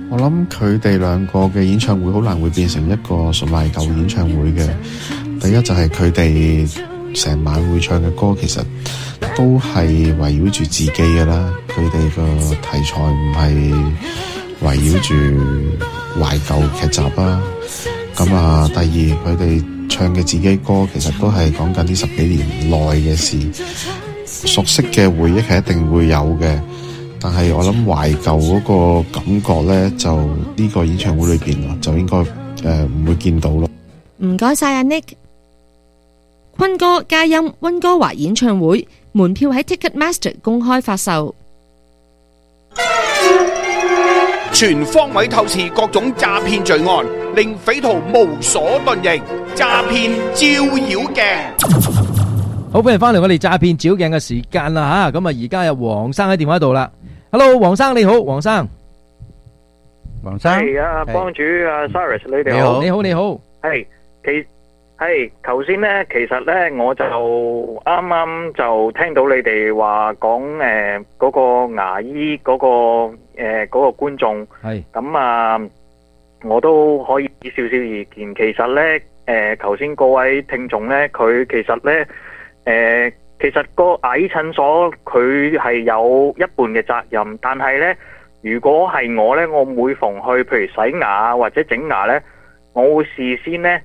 我諗佢哋兩個嘅演唱會好難會變成一個純懷舊演唱會嘅。第一就係佢哋成晚會唱嘅歌，其實都係圍繞住自己嘅啦。佢哋個題材唔係圍繞住懷舊劇集啦。咁啊，第二佢哋唱嘅自己歌，其實都係講緊呢10幾年內嘅事，熟悉嘅回憶係一定會有嘅。但係我諗懷舊嗰個感覺咧，就呢個演唱會裏邊就應該唔會見到咯。 唔該晒阿 Nick。坤哥嘉音溫哥華演唱會門票喺 Ticketmaster 公開發售。 全方位透視各種詐騙罪案，令匪徒無所遁形。詐騙照妖鏡。 好，歡迎翻嚟我哋詐騙照鏡嘅時間啦吓，咁啊而家有黃生喺電話度啦。Hello， 黃生你好，黃生。黃生係啊，幫主啊 Cyrus 你哋好。 你好你好。 係頭先咧，其實咧我就啱啱就聽到你哋話講嗰個牙醫嗰個觀眾係咁啊，我都可以俾少少意見。其實咧頭先嗰位聽眾咧，佢其實咧其實個牙醫診所佢係有一半嘅責任，但係呢，如果係我呢，我每逢去譬如洗牙或者整牙呢，我會事先呢，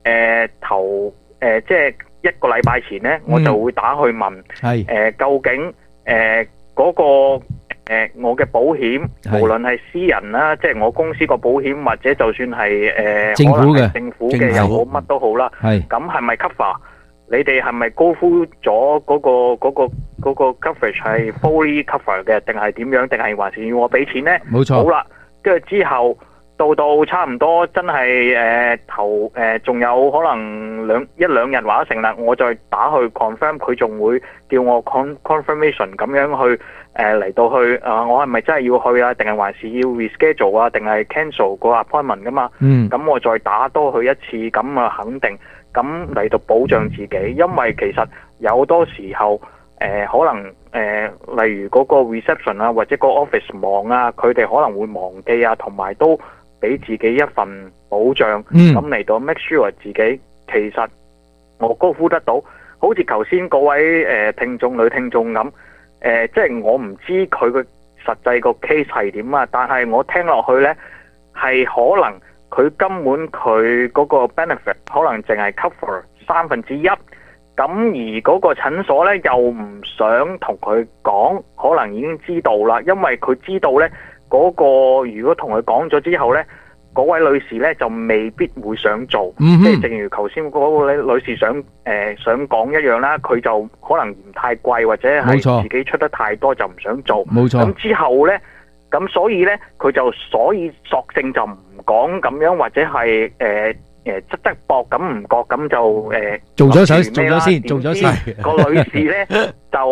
即係一個禮拜前呢，我就會打去問，究竟嗰個我嘅保險，無論係私人啦，即係我公司個保險，或者就算係政府嘅政府嘅又好，乜都好啦，咁係咪 cover？你哋係咪高呼咗嗰個 coverage 係 fully cover 嘅，定係點樣？定係還是要我俾錢呢？ 冇錯。 好啦，跟住之後到差唔多真係仲有可能一兩日或者成日，我再打去 confirm， 佢仲會叫我 confirmation 咁樣去嚟到去我係咪真係要去啊？定係還是要 reschedule 啊？定係 cancel 個 appointment 噶嘛？咁我再打多佢一次，咁啊肯定。咁嚟到保障自己，因為其實有好多時候，可能例如嗰個 reception 啊，或者個 office 忙啊，佢哋可能會忘記啊，同埋都俾自己一份保障，咁嚟到 make sure 自己其實我高呼得到，好似頭先嗰位女聽眾咁，即係我唔知佢個實際個 case 係點啊，但係我聽落去呢，係可能。佢根本佢嗰個 benefit 可能淨係 cover 1/3，咁而嗰個診所呢，又唔想同佢講，可能已經知道啦，因為佢知道呢嗰個如果同佢講咗之後呢，嗰位女士呢就未必會想做，即係正如頭先嗰位女士想講一樣啦，佢就可能嫌太貴或者係自己出得太多就唔想做，冇錯。咁之後呢，咁所以呢，佢就索性就唔講咁樣，或者係側搏咁唔覺咁就做咗先， 個女士呢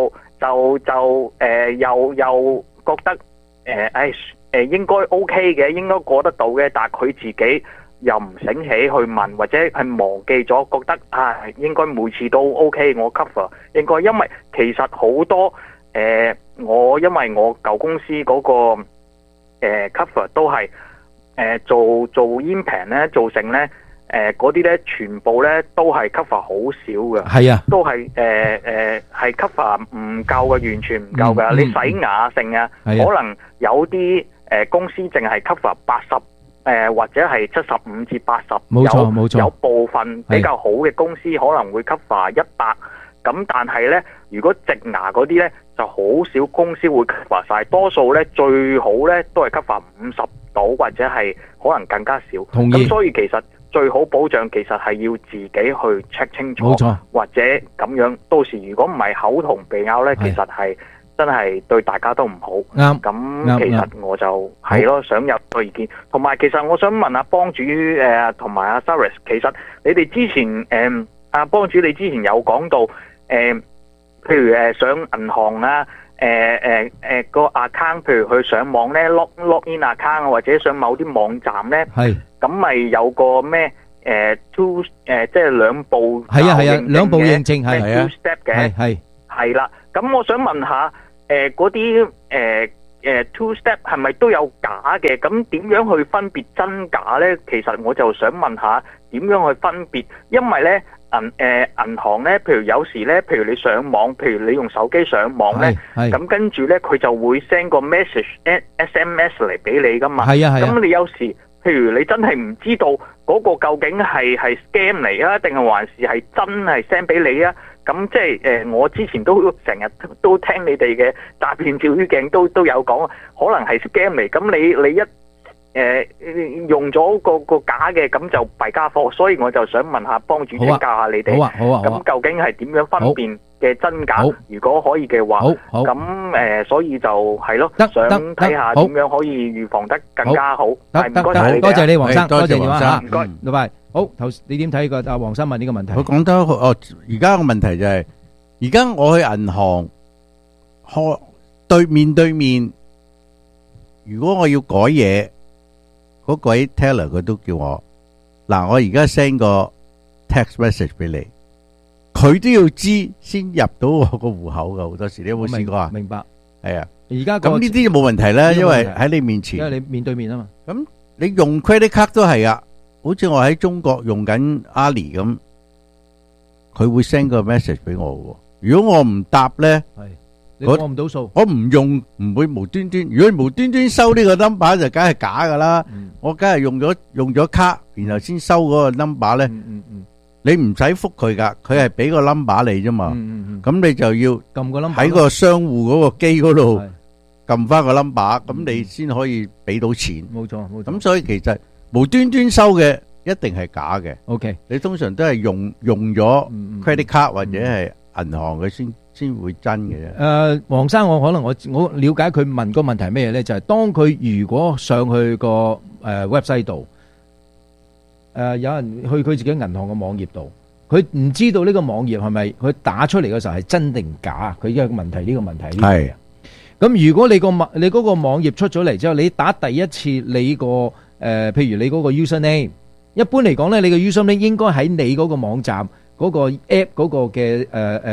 又覺得應該 OK 嘅，應該過得到嘅，但係佢自己又唔醒起去問，或者係忘記咗，覺得應該每次都 OK， 我 cover 應該，因為其實好多因為我舊公司嗰個cover 都係做煙平咧，做成咧嗰啲咧，全部咧都係 cover 好少嘅，係啊，都係係 cover 唔夠嘅，完全唔夠嘅。你洗牙性啊，可能有啲公司淨係 cover 80，或者係75至80，冇錯冇錯。有部分比較好嘅公司可能會 cover 100，咁但係咧，如果植牙嗰啲咧，就好少公司會 cover 晒，多數咧最好咧都係 cover 50到，或者係可能更加少。咁所以其實最好保障其實係要自己去 check 清楚，冇錯，或者咁樣到時如果唔係口同鼻拗咧，其實係真係對大家都唔好。啱，咁其實我就係咯，想有個意見。同埋其實我想問下幫主同埋阿 Cyrus， 其實你哋之前阿幫主你之前有講到譬如上銀行啊，個 account， 譬如佢上網咧 log in account 或者上某啲網站咧，係咁咪有個咩two 即係兩步兩步認證係 two step 嘅係啦。咁我想問下嗰啲 two step 係咪都有假嘅？咁點樣去分別真假呢？其實我就想問下點樣去分別，因為呢銀行呢，譬如有時呢，譬如你上網，譬如你用手機上網呢，咁跟住呢，佢就會 send 個 message SMS 嚟俾你噶嘛。係啊係啊。咁你有時譬如你真係唔知道嗰個究竟係 scam 嚟啊，定係還是係真係 send 俾你啊？咁即係我之前都成日都聽你哋嘅詐騙照妖鏡都有講，可能係 scam 嚟。咁你一用咗個假嘅，咁就弊家伙。所以我就想問下，幫主請教下你哋。好啊。咁究竟係點樣分辨嘅真假？如果可以嘅話，咁所以就係咯，想睇下點樣可以預防得更加好。唔該晒你哋。 多謝你黃生， 多謝你黃生， 唔該，拜拜。好，你點睇個阿黃生問呢個問題？ 佢講得而家個問題就係，而家我去銀行面對面，如果我要改嘢，嗰位 teller 佢都叫我嗱，我而家 send 個 text message 俾你，佢都要知先入到我個戶口噶。好多時你有冇試過啊？明白，係啊。而家咁呢啲就冇問題啦，因為喺你面前，因為你面對面啊嘛。咁你用 credit card 都係啊。好似我喺中國用緊阿里咁，佢會 send 個 message 俾我嘅。如果我唔答咧，你過唔到數，我唔用唔會無端端。如果無端端收呢個 number 就梗係假噶啦。我梗係用咗卡，然後先收嗰個 number 咧。你唔使覆佢噶，佢係俾個 number 你啫嘛。咁你就要撳個 number 喺個商戶嗰個機嗰度撳翻個 number，咁你先可以俾到錢。冇錯，冇錯。咁所以其實無端端收嘅一定係假嘅。OK， 你通常都係用咗 credit card 或者係銀行嘅先會真嘅啫。黃生，我了解佢問個問題係咩咧？就係當佢如果上去個website 度，有人去佢自己銀行嘅網頁度，佢唔知道呢個網頁係咪佢打出嚟嘅時候係真定假？佢有個問題，呢個問題係。咁如果你嗰個網頁出咗嚟之後，你打第一次你個譬如你嗰個 username， 一般嚟講咧，你個 username 應該喺你嗰個網站嗰個 app 嗰個嘅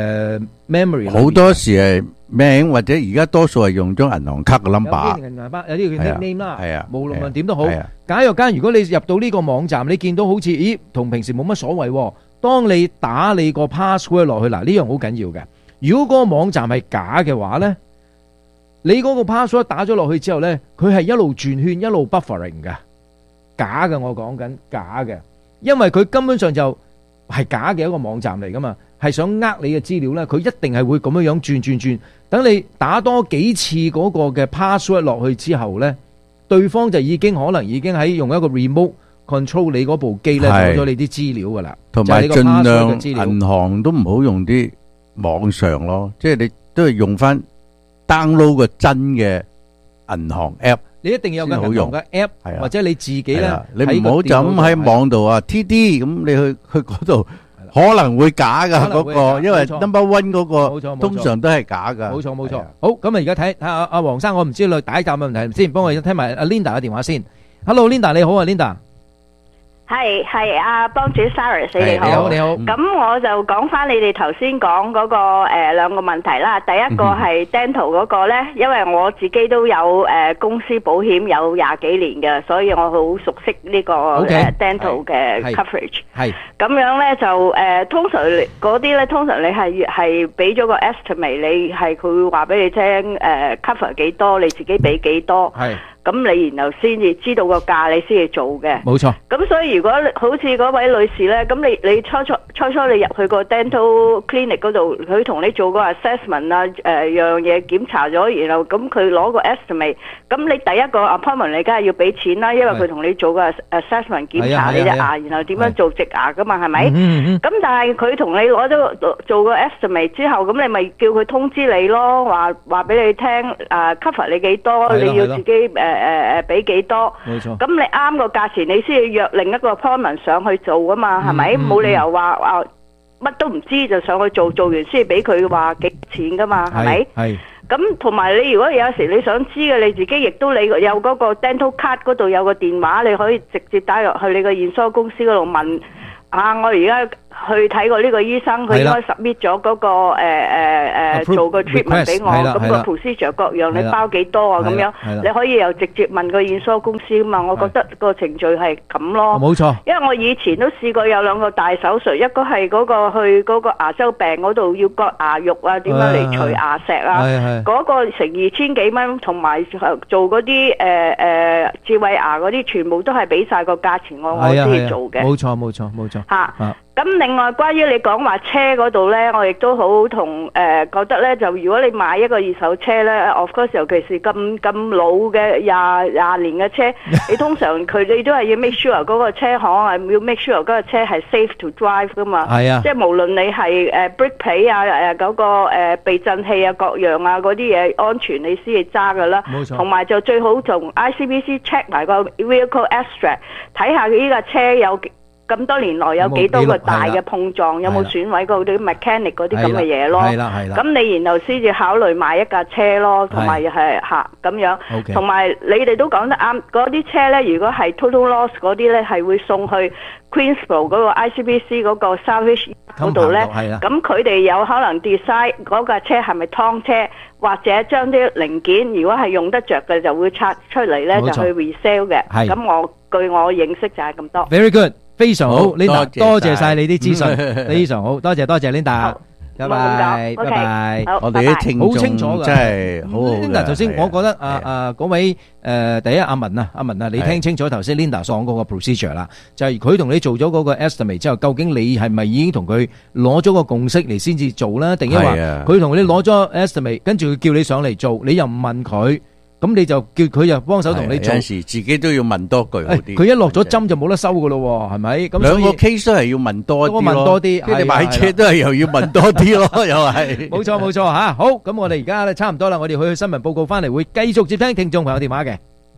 memory。好多時係名或者而家多數係用咗銀行卡嘅 number。有啲叫 nickname 啦，係啊，無論點都好。假若間如果你入到呢個網站，你見到好似同平時冇乜所謂。當你打你個 password 落去，嗱呢樣好緊要嘅。如果嗰個網站係假嘅話咧，你嗰個 password 打咗落去之後咧，佢係一路轉圈一路 buffering 嘅。假嘅，我講緊假嘅，因為佢根本上就係假嘅一個網站嚟噶嘛，係想呃你嘅資料咧，佢一定係會咁樣轉，等你打多幾次嗰個嘅 password 落去之後咧，對方就可能已經喺用一個 remote control 你嗰部機咧攞咗你啲資料噶啦，同埋盡量銀行都唔好用啲網上咯，即係你都係用翻 download 個真嘅銀行 app。你一定有個銀行嘅 app，或者你自己咧，你唔好就咁喺網度啊 TD 咁，你去嗰度可能會假噶嗰個，因為 number one 嗰個通常都係假噶。冇錯。好，咁啊而家睇下阿黃生，我唔知你第一答問題先，幫我聽埋阿 Linda 嘅電話先。Hello Linda，你好啊 Linda。 係阿幫主 Sarah， 你好。你好。咁我就講翻你哋頭先講嗰個兩個問題啦。第一個係 dental 嗰個咧，因為我自己都有公司保險有20幾年嘅，所以我好熟悉呢個dental 嘅 coverage。係。咁樣咧就通常嗰啲咧，通常你係俾咗個 estimate， 你係佢會話俾你聽cover 幾多，你自己俾幾多。係。咁你然後先至知道個價，你先至做嘅。冇錯。咁所以如果好似嗰位女士咧，咁你初初你入去個 dental clinic 嗰度，佢同你做個 assessment 啊，樣嘢檢查咗，然後咁佢攞個 estimate， 咁你第一個 appointment 你梗係要俾錢啦，因為佢同你做個 assessment 檢查你隻牙，然後點樣做植牙噶嘛，係咪？咁但係佢同你攞咗做個 estimate 之後，咁你咪叫佢通知你咯，話俾你聽cover 你幾多，你要自己俾幾多？冇錯。咁你啱個價錢，你先要約另一個 appointment 上去做噶嘛，係咪？冇理由話乜都唔知就上去做完先俾佢話幾錢噶嘛，係咪？係。咁同埋你如果有時你想知嘅，你自己亦都你有嗰個 dental card 嗰度有個電話，你可以直接打入去你個驗收公司嗰度問。我而家去睇過呢個醫生，佢應該 submit 咗嗰個做個 treatment 俾我，咁個 procedure 各樣你包幾多啊？咁樣你可以又直接問個驗收公司啊嘛。我覺得個程序係咁咯。 冇錯。因為我以前都試過有兩個大手術，一個係嗰個去嗰個牙周病嗰度要割牙肉啊，點樣嚟除牙石啊，嗰個成2000幾蚊，同埋做嗰啲智慧牙嗰啲，全部都係俾晒個價錢我先至做嘅。 冇錯嚇。咁另外關於你講話車嗰度咧，我亦都好同覺得咧，就如果你買一個二手車咧 ，of course 尤其是咁老嘅廿年嘅車，你通常你都係要 make sure 嗰個車行係要 make sure 嗰個車係 safe to drive 噶嘛。 係啊。 即係無論你係brake plate 啊嗰個避震器啊各樣啊嗰啲嘢安全你先至揸噶啦。 冇錯。同埋就最好同 ICBC check 埋個 vehicle abstract， 睇下呢架車有咁多年來有幾多個大嘅碰撞，有冇損毀過啲 mechanic 嗰啲咁嘅嘢咯？咁你然後先至考慮買一架車咯，同埋係嚇咁樣。同埋你哋都講得啱，嗰啲車咧，如果係 total loss 嗰啲咧，係會送去 Queensborough 嗰個 ICBC 嗰個 salvage 嗰度咧。咁佢哋有可能 decide 嗰架車係咪劏車，或者將啲零件如果係用得着嘅，就會拆出嚟咧就去 resell 嘅。咁據我認識就係咁多。 Very good。非常好 ，Linda， 多謝晒你啲資訊，非常好，多謝 Linda， 拜拜，拜拜， 我哋啲聽眾好清楚㗎， 真係好好嘅。 Linda，頭先我覺得嗰位第一阿文啊，你聽清楚頭先 Linda 所講嗰個 procedure 啦，就係佢同你做咗嗰個 estimate 之後，究竟你係咪已經同佢攞咗個共識嚟先至做啦？定係話佢同你攞咗 estimate， 跟住佢叫你上嚟做，你又唔問佢？咁你就叫佢又幫手同你做， 有時自己都要問多句好啲。 佢一落咗針就冇得收噶咯，係咪？咁兩個 case 都係要問多啲， 問多啲。 你買車都係又要問多啲咯，又係。 冇錯吓，好，咁我哋而家咧差唔多啦，我哋去新聞報告翻嚟，會繼續接聽聽眾朋友電話嘅。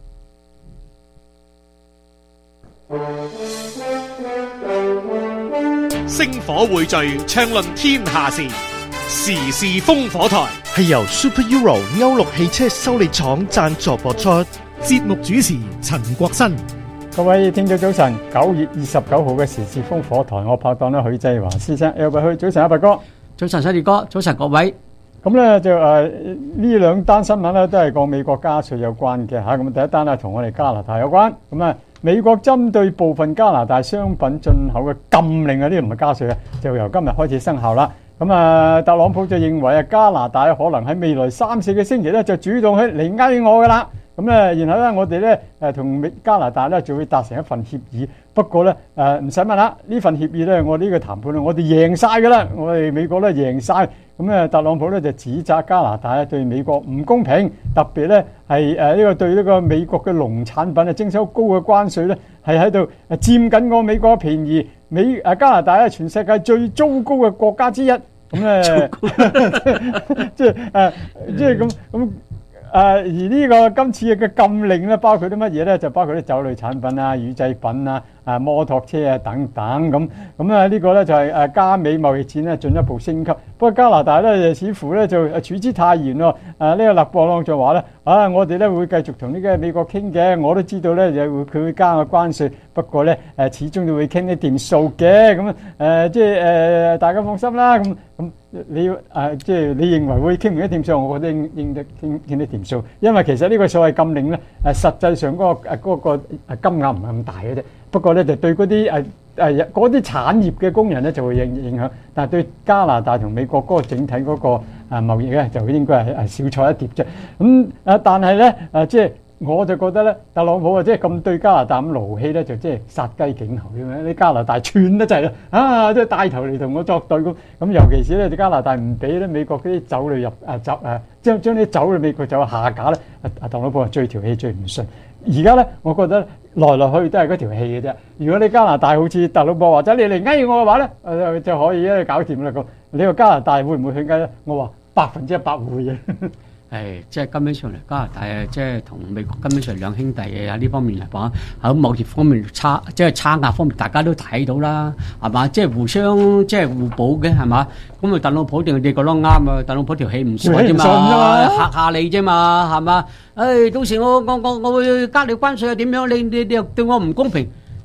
星火匯聚，暢論天下事。時事烽火台係由 Super Euro 歐陸汽車修理廠贊助播出， 節目主持陳國新。 各位聽眾早晨，9月29號嘅時事烽火台，我拍檔咧許濟華先生，Albert，早晨阿伯哥， 早晨西烈哥，早晨各位。 咁咧就呢兩單新聞咧都係講美國加稅有關嘅嚇，咁第一單咧同我哋加拿大有關，咁啊美國針對部分加拿大商品進口嘅禁令啊，呢個唔係加稅啊，就由今日開始生效啦。咁啊，特朗普就認為啊，加拿大可能喺未來3-4個星期咧，就主動去嚟嗌我噶啦。咁咧，然後咧，我哋咧同加拿大咧就會達成一份協議。不過咧唔使問啦，呢份協議咧，我呢個談判咧，我哋贏晒噶啦，我哋美國咧贏晒。咁咧，特朗普咧就指責加拿大對美國唔公平，特別咧係呢個對呢個美國嘅農產品啊徵收高嘅關稅咧，係喺度佔緊個美國便宜。加拿大係全世界最糟糕嘅國家之一。咁咧，即係咁而呢個今次嘅禁令咧，包括啲乜嘢咧？就包括啲酒類產品啊、乳製品啊、摩托車啊等等咁啊，呢個咧就係加美貿易戰咧進一步升級。不過加拿大咧似乎咧就處之泰然喎。呢個勒布朗就話咧我哋咧會繼續同呢個美國傾嘅。我都知道咧佢會加個關稅，不過咧始終都會傾啲掂數嘅。咁即係大家放心啦。咁你即係你認為會傾唔傾掂數？我覺得應得傾得掂數，因為其實呢個所謂禁令咧實際上嗰個金額唔係咁大嘅啫。不過咧就對嗰啲嗰啲產業嘅工人咧就會影響，但係對加拿大同美國嗰個整體嗰個貿易咧就應該係小菜一碟啫。咁但係咧即係我就覺得咧，特朗普即係咁對加拿大咁勞氣咧，就即係殺雞儆猴咁樣。啲加拿大串得滯啦，即係帶頭嚟同我作對咁。咁尤其是咧，加拿大唔俾咧美國嗰啲酒類入將啲酒類美國酒下架咧，特朗普係追條氣追唔順。而家咧，我覺得來來去都係嗰條氣嘅啫。如果你加拿大好似特朗普或者你嚟嗌我嘅話咧，就可以咧搞掂啦。咁你話加拿大會唔會去嗌咧？我話100%會嘅。 即係根本上嚟加拿大即係同美國根本上兩兄弟喺呢方面嚟講，喺貿易方面即係差額方面，大家都睇到啦，係嘛？即係互相即係互補嘅，係嘛？咁特朗普定你覺得啱啊？特朗普條氣唔順啫嘛，嚇下你啫嘛，係嘛？到時我會加你關稅啊？點樣？你又對我唔公平？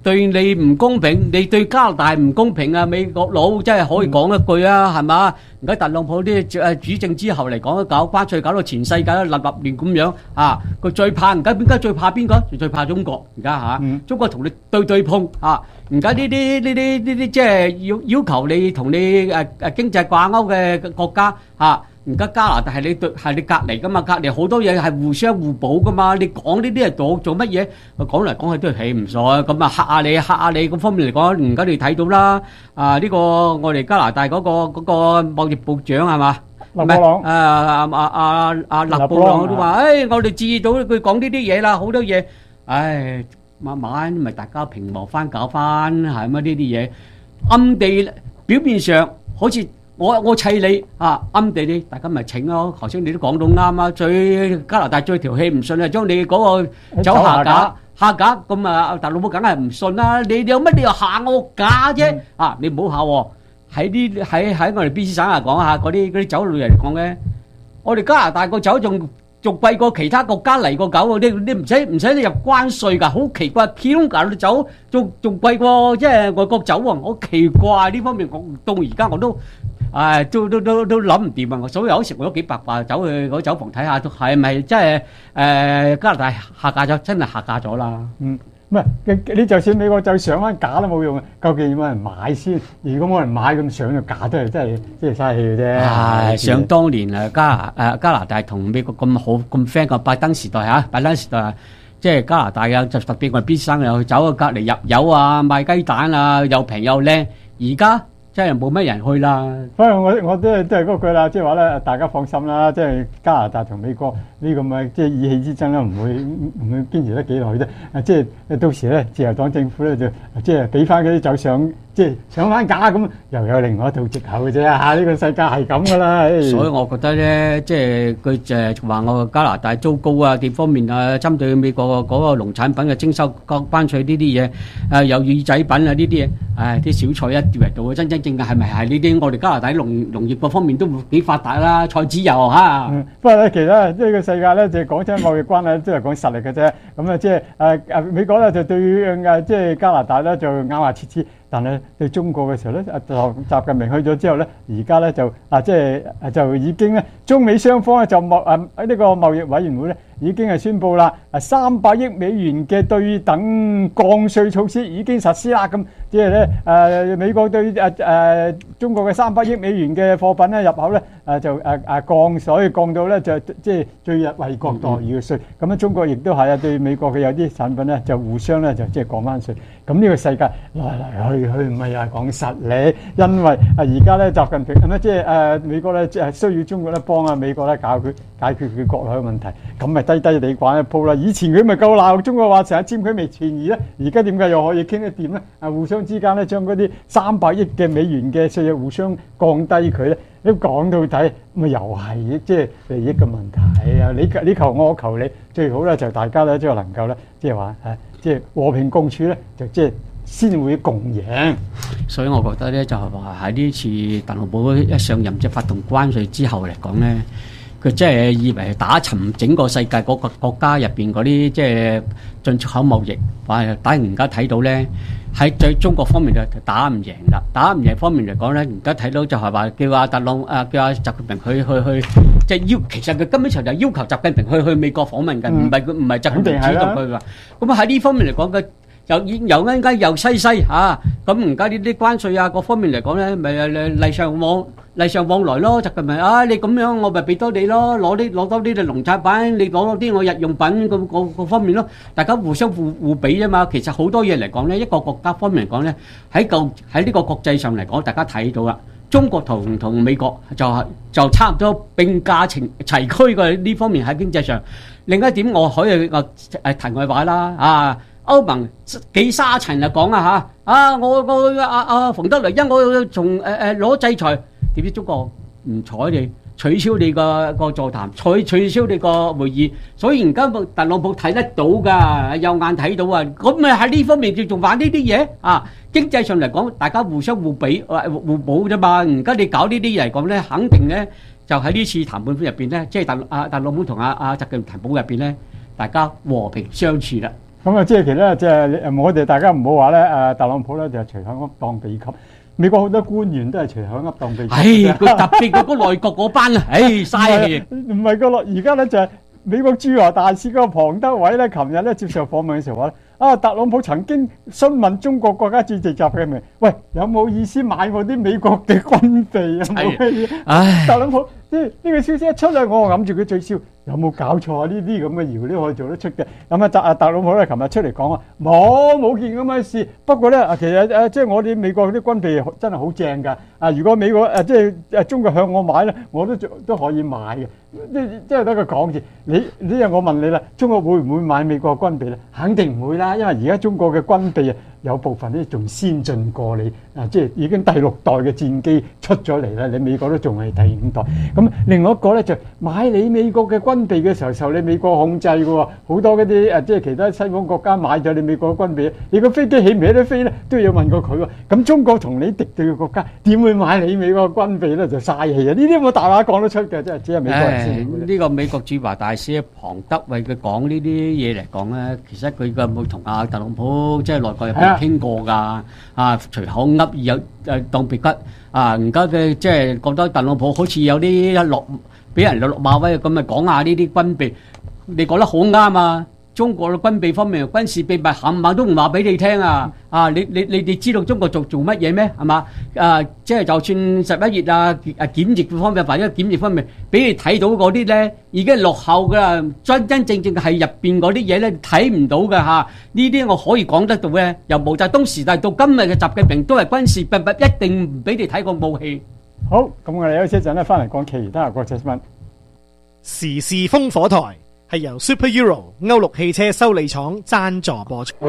對你唔公平，你對加拿大唔公平啊！美國佬真係可以講一句啊，係嘛？而家特朗普啲主政之後嚟講，搞關稅搞到全世界都立立亂咁樣啊！佢最怕而家最怕邊個？最怕中國而家嚇，中國同你對碰啊！而家呢啲即係要求你同你經濟掛鈎嘅國家嚇。而家加拿大係你隔離噶嘛，隔離好多嘢係互相互補噶嘛。你講呢啲係做乜嘢？講嚟講去都係起唔順，咁啊嚇下你咁方面嚟講，而家你睇到啦。呢個我哋加拿大嗰個貿易部長係嘛？ 勒布朗勒布朗都話：，我哋注意到佢講呢啲嘢啦，好多嘢，慢慢咪大家平和翻搞翻係乜呢啲嘢？暗地表面上好似。我砌你暗地你大家咪請咯。頭先你都講到啱啊，加拿大最條氣唔順啊，將你嗰個走下架咁啊，特朗普梗係唔順啦。你有乜理由下我架啫？你唔好下喎。喺我哋 BC 省嚟講下嗰啲酒類嚟講咧，我哋加拿大個酒仲貴過其他國家嚟個酒，你唔使你入關稅㗎，好奇怪。Pinot 酒仲貴過即係外國酒喎，好奇怪呢方面。我到而家我都都諗唔掂啊！所以有時我都幾八卦走去嗰酒房睇下，都係咪真係加拿大下架咗？真係下架咗啦。 唔係你就算美國就上翻架都冇用啊！究竟有冇人買先？如果冇人買咁上咗架都係真係嘥氣嘅啫。 想當年加拿大同美國咁好咁 friend 個拜登時代即係加拿大啊，就特別我哋邊生又去走隔離入油啊，賣雞蛋啊，又平又靚。而家真係冇乜人去啦。 反正我都係嗰句啦，即係話咧，大家放心啦，即係加拿大同美國呢咁嘅即係意氣之爭咧，唔會堅持得幾耐啫。即係到時咧，自由黨政府咧就即係俾翻嗰啲酒上，即係上翻架咁，又有另外一套藉口嘅啫嚇。呢個世界係咁噶啦。 所以我覺得咧，即係佢就話我加拿大租高啊，啲方面啊，針對美國嗰個農產品嘅徵收關稅呢啲嘢，有耳仔品啊呢啲嘢，啲小菜一碟嚟到，真正係咪係呢啲？我哋加拿大農業嗰方面都會幾發達啦，菜籽油嚇。 不過咧，其實呢個世界咧，就講真貿易關係都係講實力嘅啫。咁啊，即係美國咧就對即係加拿大咧就咬牙切齒，但係對中國嘅時候咧，習近平去咗之後咧，而家咧就即係就已經咧，中美雙方咧就呢個貿易委員會咧已經係宣布啦，300億美元嘅對等降稅措施已經實施啦。咁即係咧美國對中國嘅300億美元嘅貨品咧入口咧就降，所以降到咧就即係最惠國待遇嘅稅。咁中國亦都係對美國嘅有啲產品咧就互相咧就即係降翻稅。咁呢個世界來去唔係又係講實力，因為而家咧習近平即係美國咧需要中國咧幫美國咧解決佢國內嘅問題，咁咪低地滾一鋪啦。以前佢咪夠鬧中國話成日佔佢未便宜咧，而家點解又可以傾得掂咧？互相之間咧將嗰啲300億嘅美元嘅稅互相降低佢咧，都講到底咪又係即係利益嘅問題啊！你求我求你，最好咧就大家咧即係能夠咧即係話即係和平共處咧，就即係先會共贏。 所以我覺得咧就係話喺呢次特朗普一上任即係發動關稅之後嚟講咧，佢即係以為打沉整個世界嗰個國家入邊嗰啲即係進出口貿易，但係而家睇到咧喺對中國方面就打唔贏啦。打唔贏方面嚟講咧，而家睇到就係話叫阿習近平去即係其實佢根本上就要求習近平去美國訪問嘅，唔係習近平主動去㗎。咁喺呢方面嚟講嘅。又啱啱又西咁而家呢啲關稅啊各方面嚟講咧，咪禮尚往來咯。就咪你咁樣我咪俾多你咯，攞多啲農產品，你攞多啲我日用品咁方面咯，大家互相互比啫嘛。其實好多嘢嚟講咧，一個國家方面嚟講咧，喺呢個國際上嚟講，大家睇到啦，中國同美國就差唔多並駕齊驅嘅呢方面喺經濟上。另一點我可以題外話啦歐盟幾沙塵啊講我馮德萊恩我從攞制裁，點知中國唔睬你，取消你個座談，取消你個會議。所以而家特朗普睇得到㗎，有眼睇到啊。咁咪喺呢方面仲玩呢啲嘢經濟上嚟講，大家互相互比互補啫嘛。而家你搞呢啲嘢嚟講咧，肯定咧就喺呢次談判入邊咧，即係特朗普同習近平談判入邊咧，大家和平相處啦。 咁啊，即係其實即係我哋大家唔好話咧，特朗普咧就隨口噏當秘笈。美國好多官員都係隨口噏當秘笈。 佢特別嗰個內閣嗰班啊，嘥氣。 唔係個而家咧就係美國駐華大使嗰個龐德偉咧，琴日咧接受訪問嘅時候話咧，特朗普曾經詢問中國國家主席習近平，喂，有冇意思買我啲美國嘅軍備啊？冇乜嘢。特朗普呢個消息一出嚟，我揞住佢嘴笑。有冇搞錯啊？呢啲咁嘅謠都可以做得出嘅。咁特朗普咧，琴日出嚟講話冇件咁嘅事。不過咧，其實即係我哋美國啲軍備真係好正㗎。如果美國即係中國向我買咧，我都可以買嘅。即係得個講字。呢樣我問你啦，中國會唔會買美國軍備咧？肯定唔會啦，因為而家中國嘅軍備有部分咧仲先進過你。即係已經第6代嘅戰機出咗嚟啦，你美國都仲係第5代。咁另外一個咧就買你美國嘅軍備嘅時候受你美國控制嘅喎，好多嗰啲即係其他西方國家買咗你美國嘅軍備，你個飛機起唔起得飛咧都要問過佢喎。咁中國同你敵對嘅國家點會買你美國嘅軍備咧？就嘥氣啊！呢啲冇大話講得出嘅，真係只係美國人先。 呢個美國駐華大使龐德為佢講呢啲嘢嚟講咧，其實佢有冇同阿特朗普即係內閣入邊傾過㗎？隨口噏有當別吉而家嘅即係覺得特朗普好似有啲俾人落馬威咁，咪講下呢啲軍備，你講得好啱啊！中國嘅軍備方面軍事秘密冚唪唥都唔話俾你聽啊！你哋知道中國做乜嘢咩？係嘛？即係就算11月檢疫方面，或者檢疫方面俾你睇到嗰啲咧，已經落後噶啦。真正係入邊嗰啲嘢咧，睇唔到嘅嚇。呢啲我可以講得到嘅，由毛澤東時代到今日嘅習近平都係軍事秘密，一定唔俾你睇個武器。 好，咁我哋休息一陣咧，翻嚟講其他國際新聞。 時事烽火台係由 Super Euro 歐陸汽車修理廠贊助播出。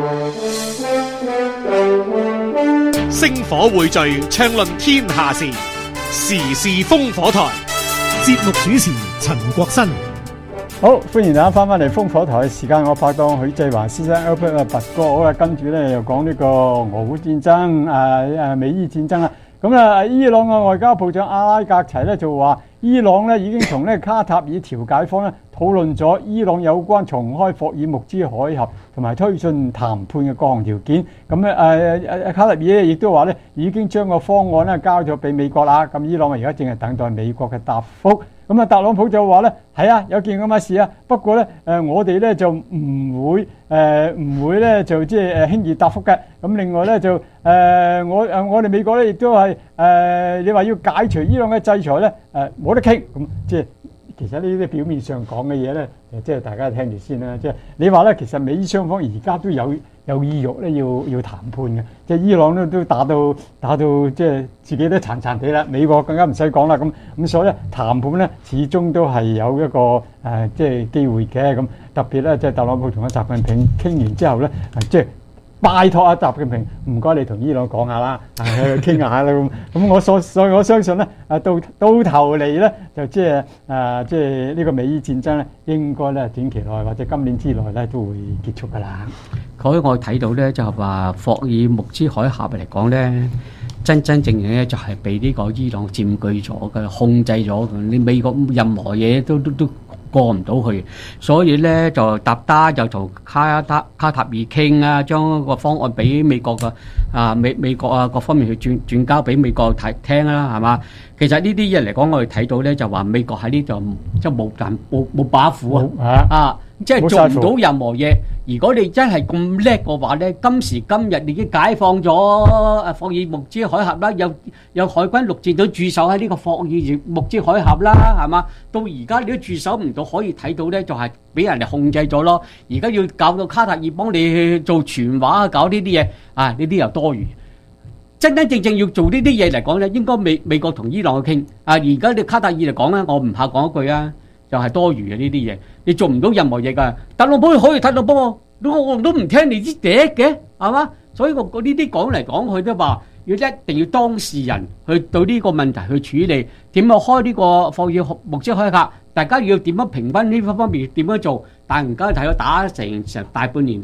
星火匯聚，暢論天下事。時事烽火台，節目主持陳國新。 好，歡迎大家翻嚟烽火台嘅時間，我拍檔許繼華先生 Albert 拔哥，好啦，跟住咧又講呢個俄烏戰爭，美伊戰爭啦。咁伊朗嘅外交部長阿拉格齊咧就話，伊朗咧已經同咧卡塔爾調解方咧討論咗伊朗有關重開霍爾木茲海峽同埋推進談判嘅各項條件。咁咧卡塔爾亦都話咧已經將個方案咧交咗俾美國啦。咁伊朗而家正係等待美國嘅答覆。咁特朗普就話咧係啊，有件咁嘅事啊，不過咧我哋咧就唔會咧就即係輕易答覆嘅。咁另外咧就我哋美國咧亦都係你話要解除伊朗嘅制裁咧冇得傾。咁即係其實呢啲表面上講嘅嘢咧，即係大家聽住先啦。即係你話咧，其實美伊雙方而家都有意欲咧要談判嘅。即係伊朗咧都打到即係自己都殘殘地啦，美國更加唔使講啦。咁所以咧談判咧始終都係有一個即係機會嘅。咁特別咧即係特朗普同阿習近平傾完之後咧，即係拜託阿習近平，唔該你同伊朗講下啦，傾下啦咁。所以我相信咧，到頭嚟咧，就即係呢個美伊戰爭咧，應該咧短期內或者今年之內咧都會結束噶啦。 嗰我睇到咧就係話霍爾木茲海峽嚟講咧，真正咧就係被呢個伊朗佔據咗嘅，控制咗嘅。你美國任何嘢都過唔到去，所以咧就搭單就同卡塔爾傾啊，將個方案俾美國嘅美國各方面去轉交俾美國聽啦，係嘛？其實呢啲嘢嚟講，我哋睇到咧就話美國喺呢度即係冇把斧即係做唔到任何嘢。如果你真係咁叻嘅話咧，今時今日你已經解放咗霍爾木茲海峽啦，有海軍陸戰隊駐守喺呢個霍爾木茲海峽啦，係嘛？到而家你都駐守唔到，可以睇到咧就係俾人哋控制咗咯。而家要搞到卡塔爾幫你去做傳話，搞呢啲嘢呢啲又多餘。真真正正要做呢啲嘢嚟講咧，應該美國同伊朗去傾。而家你卡塔爾嚟講咧，我唔怕講一句啊，就係多餘嘅呢啲嘢，你做唔到任何嘢㗎。特朗普可以特朗普，我都唔聽你啲嗲嘅，係嘛？所以我呢啲講嚟講去都話，一定要當事人去對呢個問題去處理，點樣開呢個霍爾木茲海峽，大家要點樣平均呢方面點樣做？但而家睇到打成大半年啦，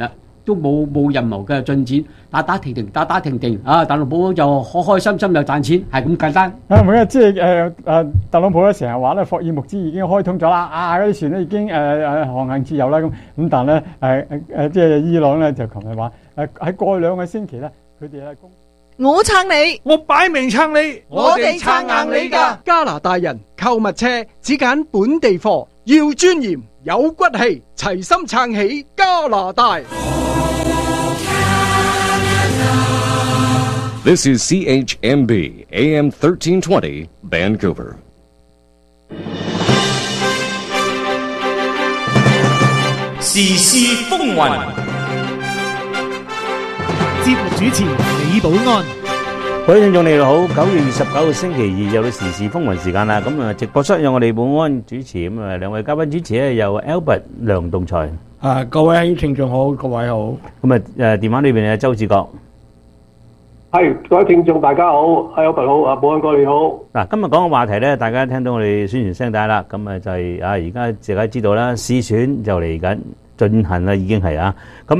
都冇任何嘅進展，打停停啊！特朗普就開開心心又賺錢，係咁簡單。 唔係啊，即係特朗普咧成日話咧，霍爾木茲已經開通咗啦，嗰啲船咧已經航行自由啦咁但係咧即係伊朗咧就琴日話喺過去2個星期咧，佢哋係我撐你， 我擺明撐你， 我哋撐硬你㗎。 加拿大人購物車只揀本地貨，要尊嚴有骨氣，齊心撐起加拿大。 This is CHMB AM 1320 Vancouver. 時事風雲， 節目主持李寶安。 各位聽眾你哋好，9月29號星期二又到時事風雲時間啦。咁直播室有我哋寶安主持，咁兩位嘉賓主持咧有 Albert 梁棟才。 各位聽眾好，各位好。 咁電話裏邊有周志國。 係，各位聽眾大家好，Albert好，寶安哥你好。 嗱，今日講嘅話題咧，大家聽到我哋宣傳聲帶啦，咁就係而家大家知道啦，市選就嚟緊進行啦，已經係咁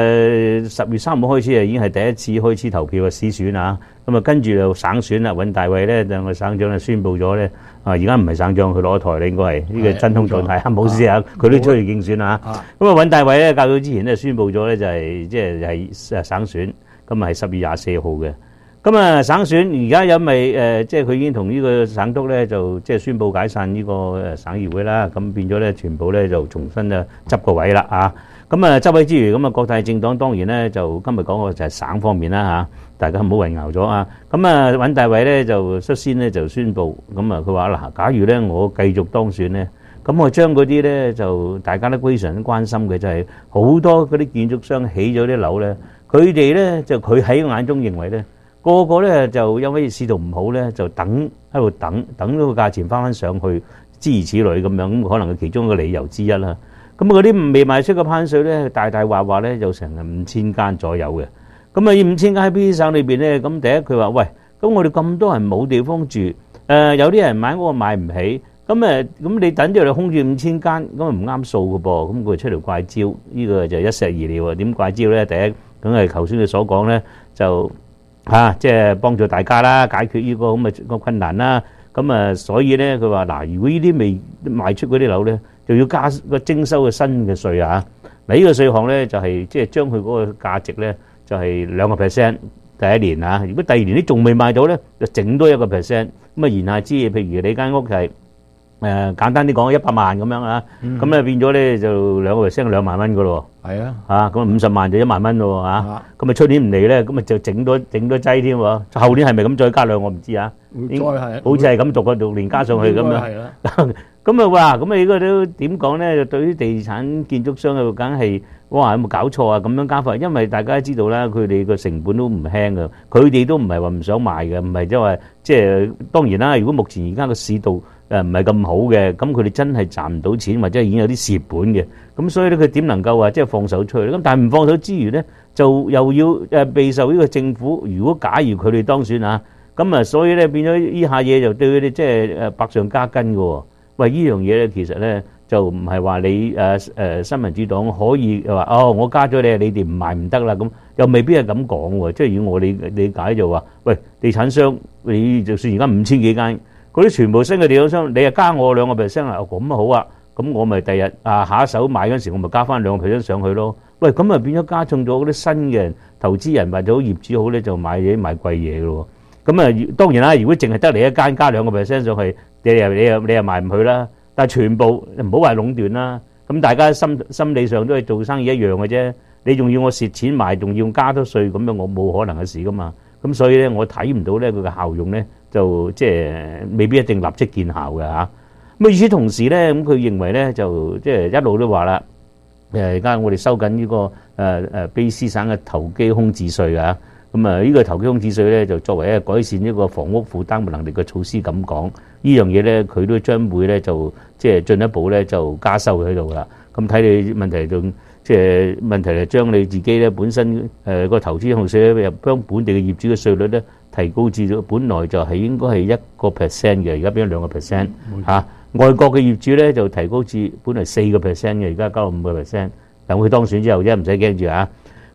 10月3號開始已經係第一次開始投票嘅市選啊。咁跟住就省選啦，尹大衛咧兩個省長就宣佈咗咧，而家唔係省長，佢攞台咧應該係呢個真空狀態，冇事啊，佢都出去競選啊。咁尹大衛咧較早之前咧宣佈咗咧就係即係省選。咁係10月24號嘅，咁省選而家因為即係佢已經同呢個省督咧就即係宣佈解散呢個省議會啦，咁變咗咧全部咧就重新執個位啦咁執位之餘，咁各大政黨當然咧就今日講嘅就係省方面啦大家唔好混淆咗啊。咁尹大衛咧就率先咧就宣佈，咁佢話嗱，假如咧我繼續當選咧，咁我將嗰啲咧就大家都非常關心嘅就係好多嗰啲建築商起咗啲樓咧。佢哋咧就佢喺眼中認為咧，個個咧就因為市道唔好咧，就喺度等到個價錢翻上去，諸如此類咁樣，咁可能係其中一個理由之一啦。咁嗰啲未賣出嘅攀稅咧，大話咧就成5000間左右嘅。咁5000間喺邊啲省裏邊咧？咁第一佢話喂，咁我哋咁多人冇地方住，有啲人買屋買唔起，咁你等住你空住5000間，咁唔啱數嘅噃，咁佢出嚟怪招，呢個就一石二鳥啊！點怪招咧？第一梗係頭先你所講咧，就即係幫助大家啦，解決呢個咁嘅個困難啦。咁所以咧，佢話嗱，如果呢啲未賣出嗰啲樓咧，就要加個徵收嘅新嘅稅啊。嗱，呢個稅項咧就係即係將佢嗰個價值咧就係2%第一年啊。如果第二年啲仲未賣到咧，就整多1%。咁言下之意，譬如你間屋係簡單啲講100萬咁樣啊，咁變咗咧就2%，2萬蚊噶咯。係咁50萬就1萬蚊咯咁出年唔嚟咧，咁就整多劑添喎。後年係咪咁再加兩我唔知啊。好似係咁逐年加上去咁樣。咁哇，咁呢個都點講咧？對於地產建築商嘅梗係哇，有冇搞錯啊？咁樣加法，因為大家都知道啦，佢哋個成本都唔輕噶，佢哋都唔係話唔想賣嘅，唔係即係當然啦。如果目前而家個市道唔係咁好嘅，咁佢哋真係賺唔到錢，或者已經有啲蝕本嘅，咁所以咧佢點能夠話即係放手出去？咁但係唔放手之餘咧，就又要備受呢個政府。如果假如佢哋當選咁所以咧變咗呢下嘢就對佢哋即係百上加斤嘅喎。喂，呢樣嘢咧其實咧就唔係話你新民主黨可以話我加咗你哋唔賣唔得啦，咁又未必係咁講喎。即係如果我理解就話，喂，地產商你就算而家5000幾間。嗰啲全部新嘅地產商，你又加我2%啦，咁好啊，咁我咪第日下一手買嗰陣時，我咪加翻2%上去咯。喂，咁啊變咗加重咗嗰啲新嘅投資人或者業主好咧，就買貴嘢嘅咯。咁當然啦，如果淨係得你一間加2%上去，你又賣唔去啦。但係全部唔好話壟斷啦，咁大家心理上都係做生意一樣嘅啫。你仲要我蝕錢賣，仲要加多稅，咁樣我冇可能嘅事噶嘛。咁所以咧，我睇唔到咧佢嘅效用咧。就即係未必一定立即見效嘅嚇。咁與此同時咧，咁佢認為咧就即係一路都話啦，而家我哋收緊呢個卑斯省嘅投機空置稅啊。咁呢個投機空置稅咧就作為一個改善呢個房屋負擔能力嘅措施咁講，呢樣嘢咧佢都將會咧就即係進一步咧就加收喺度啦。咁睇你問題仲即係問題係將你自己咧本身個投資項稅咧，又將本地嘅業主嘅稅率咧提高至咗本來就係應該係1%嘅，而家變咗2%嚇。外國嘅業主咧就提高至本來4%嘅，而家加到5%。等佢當選之後啫，唔使驚住嚇。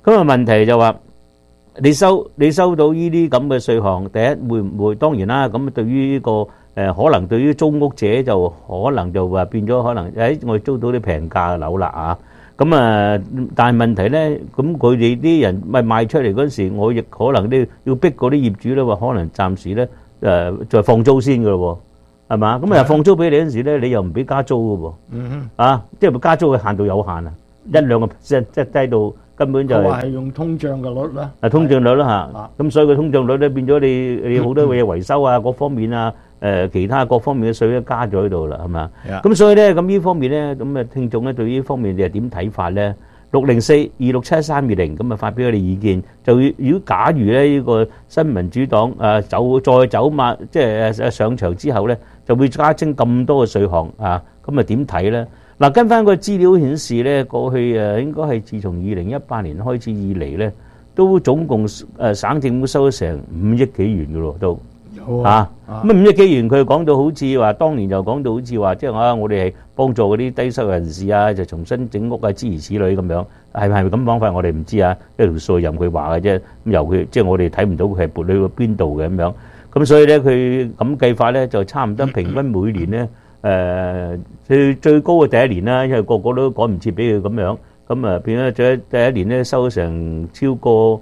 咁啊問題就話你收到呢啲咁嘅稅項，第一會唔會當然啦，咁對於呢個可能對於租屋者就可能就話變咗可能我哋租到啲平價嘅樓啦啊！咁啊，但係問題咧，咁佢哋啲人咪賣出嚟嗰陣時，我亦可能都要逼嗰啲業主咧話，可能暫時咧再放租先㗎咯喎，係嘛？咁啊放租俾你嗰陣時咧，你又唔俾加租㗎喎，啊，即係加租嘅限度有限啊，1-2%即係低到根本就係用通脹嘅率啦。 通脹率啦嚇，咁所以個通脹率咧變咗你好多嘢維修啊，各方面啊。其他各方面嘅稅都加咗喺度啦，係嘛？咁所以咧，咁呢方面咧，咁啊聽眾咧對呢方面你係點睇法咧？604-267-320咁啊發表我哋意見。就如果假如咧呢個新民主黨再走馬，即係上場之後咧，就會加徵咁多嘅稅項啊，咁啊點睇咧？嗱，跟翻個資料顯示咧，過去應該係自從2018年開始以嚟咧，都總共省政府收咗成5億幾元嘅咯，都。咁5億幾元，佢講到好似話，當年就講到好似話，即係我哋係幫助嗰啲低收入人士啊，就重新整屋啊，諸如此類咁樣，係咪咁講法？我哋唔知啊，一條數任佢話嘅啫。咁由佢，即係我哋睇唔到佢係撥去邊度嘅咁樣。咁所以咧，佢咁計法咧，就差唔多平均每年咧，最高嘅第一年啦，因為個個都趕唔切俾佢咁樣，咁啊變咗第一年咧收成超過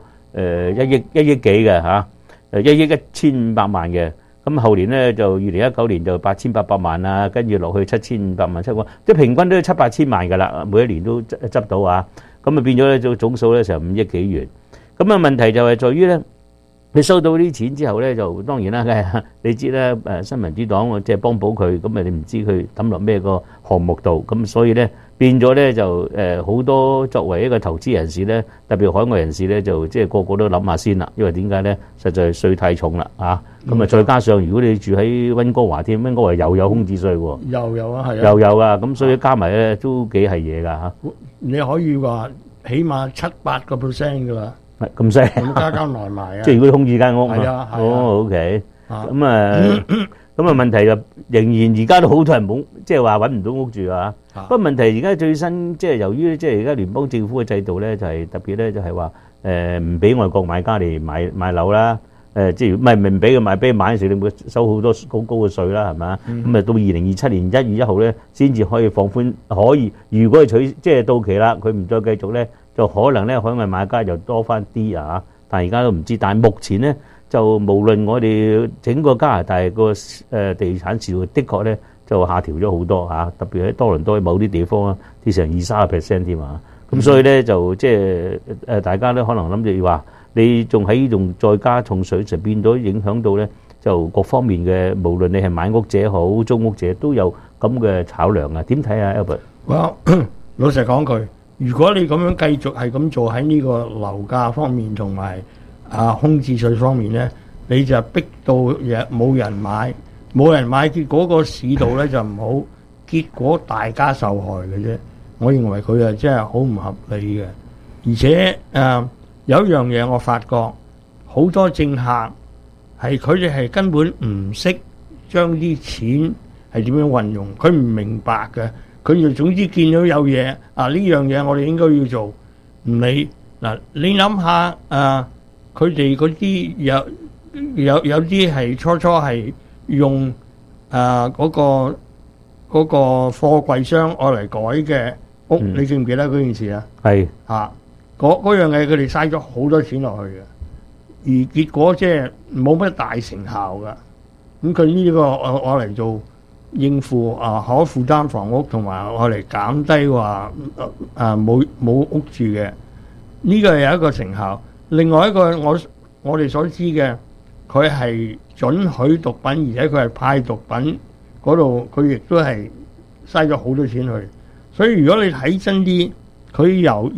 1億幾嘅嚇。1億1500萬嘅，咁後年咧就2019年就8800萬啊，跟住落去7500萬7個，即係平均都7-8千萬㗎啦，每一年都執到啊，咁啊變咗咧就總數咧成5億幾元，咁啊問題就係在於咧，你收到啲錢之後咧，就當然啦，你知啦，新民主黨即係幫補佢，咁啊你唔知佢抌落咩個項目度，咁所以咧變咗咧就好多作為一個投資人士咧，特別海外人士咧，就即係個個都諗下先啦，因為點解咧？實在稅太重啦嚇，咁啊再加上如果你住喺溫哥華添，溫哥華又有空置稅喎， 又有啊，係啊， 又有啊，咁所以加埋咧都幾係嘢㗎嚇。 你可以話起碼7-8%㗎啦。 咁犀利， 咁加埋埋啊！ 即係如果空置間屋， 係啊， 哦 OK，咁啊問題就仍然而家都好多人冇，即係話揾唔到屋住啊！不過問題而家最新即係由於即係而家聯邦政府嘅制度咧，就係特別咧就係話唔俾外國買家嚟買樓啦，即係唔俾佢買，俾佢買嘅時候你會收好多好高嘅稅啦，係嘛？咁啊到2027年1月1號咧先至可以放寬，可以如果佢即係到期啦，佢唔再繼續咧。就可能咧海外買家又多翻啲啊，但係而家都唔知。但係目前咧就無論我哋整個加拿大個地產市道，的確咧就下調咗好多嚇，特別喺多倫多某啲地方啊，跌成20-30%添啊。咁所以咧就即係大家咧可能諗住話，你仲喺度再加重稅，就變到影響到咧就各方面嘅，無論你係買屋者好租屋者都有咁嘅考量啊。點睇啊 Albert？老實講句。如果你咁樣繼續係咁做喺呢個樓價方面同埋空置稅方面咧，你就逼到冇人買，結果個市道咧就唔好，結果大家受害嘅啫。我認為佢真係好唔合理嘅，而且有一樣嘢我發覺好多政客係佢哋係根本唔識將啲錢係點樣運用，佢唔明白嘅。佢就總之見到有嘢呢樣嘢我哋應該要做，唔理嗱。你諗下佢哋嗰啲有啲係初係用嗰個貨櫃箱愛嚟改嘅屋，你記唔記得嗰件事啊？係嗰樣嘢佢哋嘥咗好多錢落去嘅，而結果即係冇乜大成效噶。咁佢呢個愛嚟做應付可負擔房屋，同埋我嚟減低話冇屋住嘅，呢個係一個成效。另外一個我哋所知嘅，佢係准許毒品，而且佢係派毒品嗰度，佢亦都係嘥咗好多錢去。所以如果你睇真啲，佢由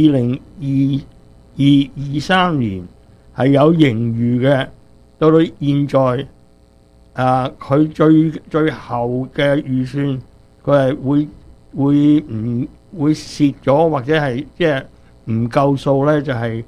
2023年係有盈餘嘅，到現在。佢最後嘅預算，佢係會蝕咗，或者係即係唔夠數咧，就係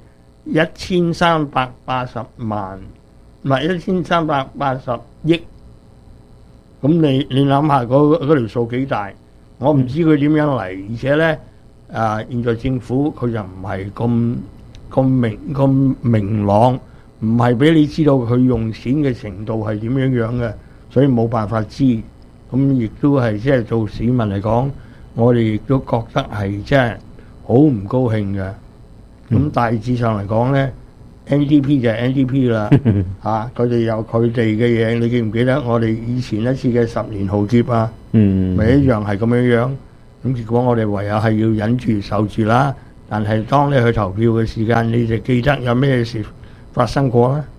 1380萬，唔係1380億。咁你諗下嗰條數幾大？我唔知佢點樣嚟，而且咧現在政府佢就唔係咁明朗，唔係俾你知道佢用錢嘅程度係點樣嘅，所以冇辦法知。咁亦都係即係做市民嚟講，我哋亦都覺得係即係好唔高興嘅。咁大致上嚟講咧，NDP 就係 NDP 啦，佢哋有佢哋嘅嘢，你記唔記得我哋以前一次嘅10年浩劫啊？咪一樣係咁樣。咁結果我哋唯有係要忍住受住啦。但係當你去投票嘅時間，你就記得有咩事發生過啦。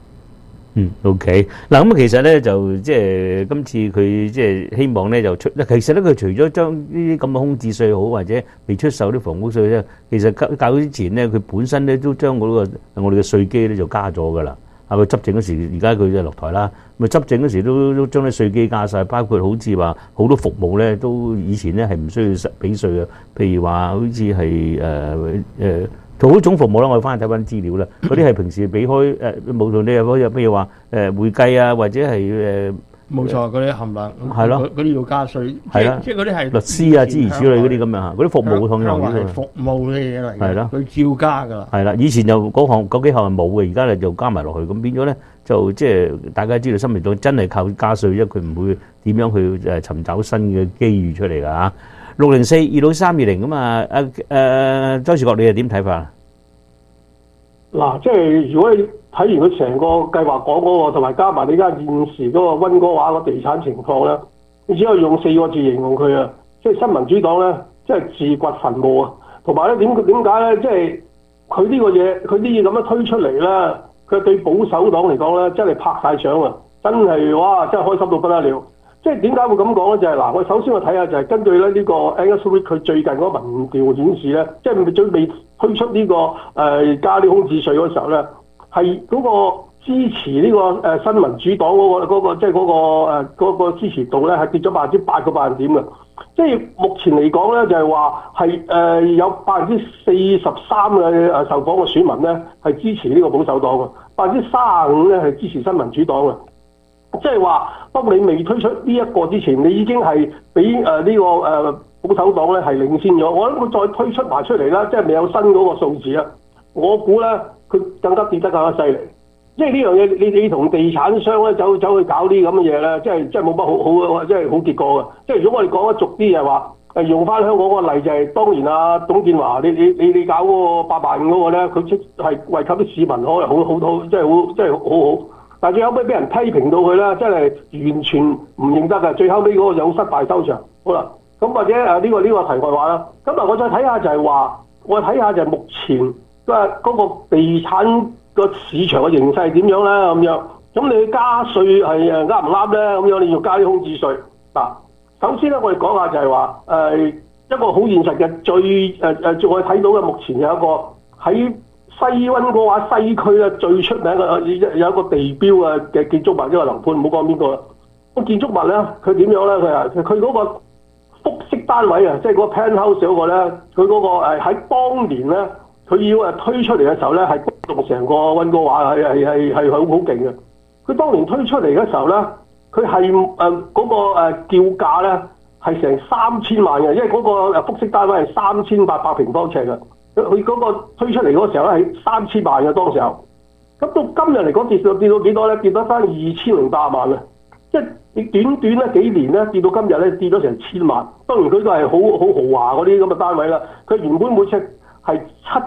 OK。嗱咁其實咧就即係今次佢即係希望咧就出，其實咧佢除咗將呢啲咁嘅空置稅好或者未出售啲房屋稅咧，其實較之前咧佢本身咧都將嗰個我哋嘅稅基咧就加咗噶啦。佢執政嗰時，而家佢就落台啦。咪執政嗰時都將啲稅基加晒，包括好似話好多服務咧，都以前咧係唔需要俾稅嘅。譬如話好似係做好種服務啦，我哋翻去睇翻資料啦。嗰啲係平時俾開無論你有譬如話會計啊，或者係冇錯，嗰啲冚唪唥係咯， 嗰啲要加稅，即係嗰啲係律師啊諸如此類嗰啲咁樣，嗰啲服務同樣嘅服務嘅嘢嚟嘅， 係咯， 佢照加㗎啦。 係啦，以前就嗰幾項係冇嘅，而家咧就加埋落去，咁變咗咧就即係大家知道，新民黨真係靠加稅，因為佢唔會點樣去尋找新嘅機遇出嚟㗎嚇。604-26320咁啊，周樹國你係點睇法？ 嗱，即係如果你睇完佢成個計劃講嗰個，同埋加埋你而家現時嗰個溫哥華個地產情況咧，你只可以用4個字形容佢啊！即係新民主黨咧，即係自掘墳墓啊！同埋咧點解咧？即係佢呢個嘢，佢啲嘢咁樣推出嚟咧，佢對保守黨嚟講咧，真係拍晒掌啊！真係哇，真係開心到不得了！即係點解會咁講咧？就係嗱，我首先我睇下就係根據咧呢個 Angus Reid 佢最近嗰個民調顯示咧，即係最未推出呢個加啲空置稅嗰時候咧，係嗰個支持呢個新民主黨嗰個即係嗰個支持度咧係跌咗8%個百分點嘅。即係目前嚟講咧，就係話係有43%嘅受訪嘅選民咧係支持呢個保守黨嘅，35%咧係支持新民主黨嘅。即係話，當你未推出呢一個之前，你已經係比呢個保守黨咧係領先咗。我諗佢再推出埋出嚟啦，即係未有新嗰個數字啊。我估咧，佢更加跌得更加犀利。即係呢樣嘢，你同地產商咧走去搞啲咁嘅嘢咧，即係冇乜好，即係好結果嘅。即係如果我哋講得俗啲，就係話用翻香港嗰個例就係，當然啊，董建華你搞嗰個8萬5嗰個咧，佢係惠及啲市民，可能好，即係好好。但係最後尾俾人批評到佢咧，真係完全唔認得嘅。最後尾嗰個有失敗收場。好啦，咁或者呢個題外話啦。咁嗱，我再睇下就係話，我睇下就係目前嗰個地產個市場嘅形勢點樣咧咁樣。咁你加稅係啱唔啱咧？咁樣你要加啲空置稅嗱。首先咧，我哋講下就係話一個好現實嘅最我哋睇到嘅目前有一個喺西溫哥華西區咧最出名嘅有一個地標嘅建築物，一個樓盤，唔好講邊個啦。個建築物咧，佢點樣咧？佢嗰個複式單位啊，即係嗰個 penthouse 嗰個咧，佢嗰個喺當年咧，佢要推出嚟嘅時候咧，係鼓動成個溫哥華係好勁嘅。佢當年推出嚟嘅時候咧，佢係嗰個叫價咧係成3000萬嘅，因為嗰個複式單位係3800平方尺嘅。佢嗰個推出嚟嗰個時候咧係3000萬嘅當時候，咁到今日嚟講跌到幾多咧？跌到翻2800萬啊！即係你短咧幾年咧跌到今日咧跌咗成1000萬。當然佢都係好豪華嗰啲咁嘅單位啦。佢原本每尺係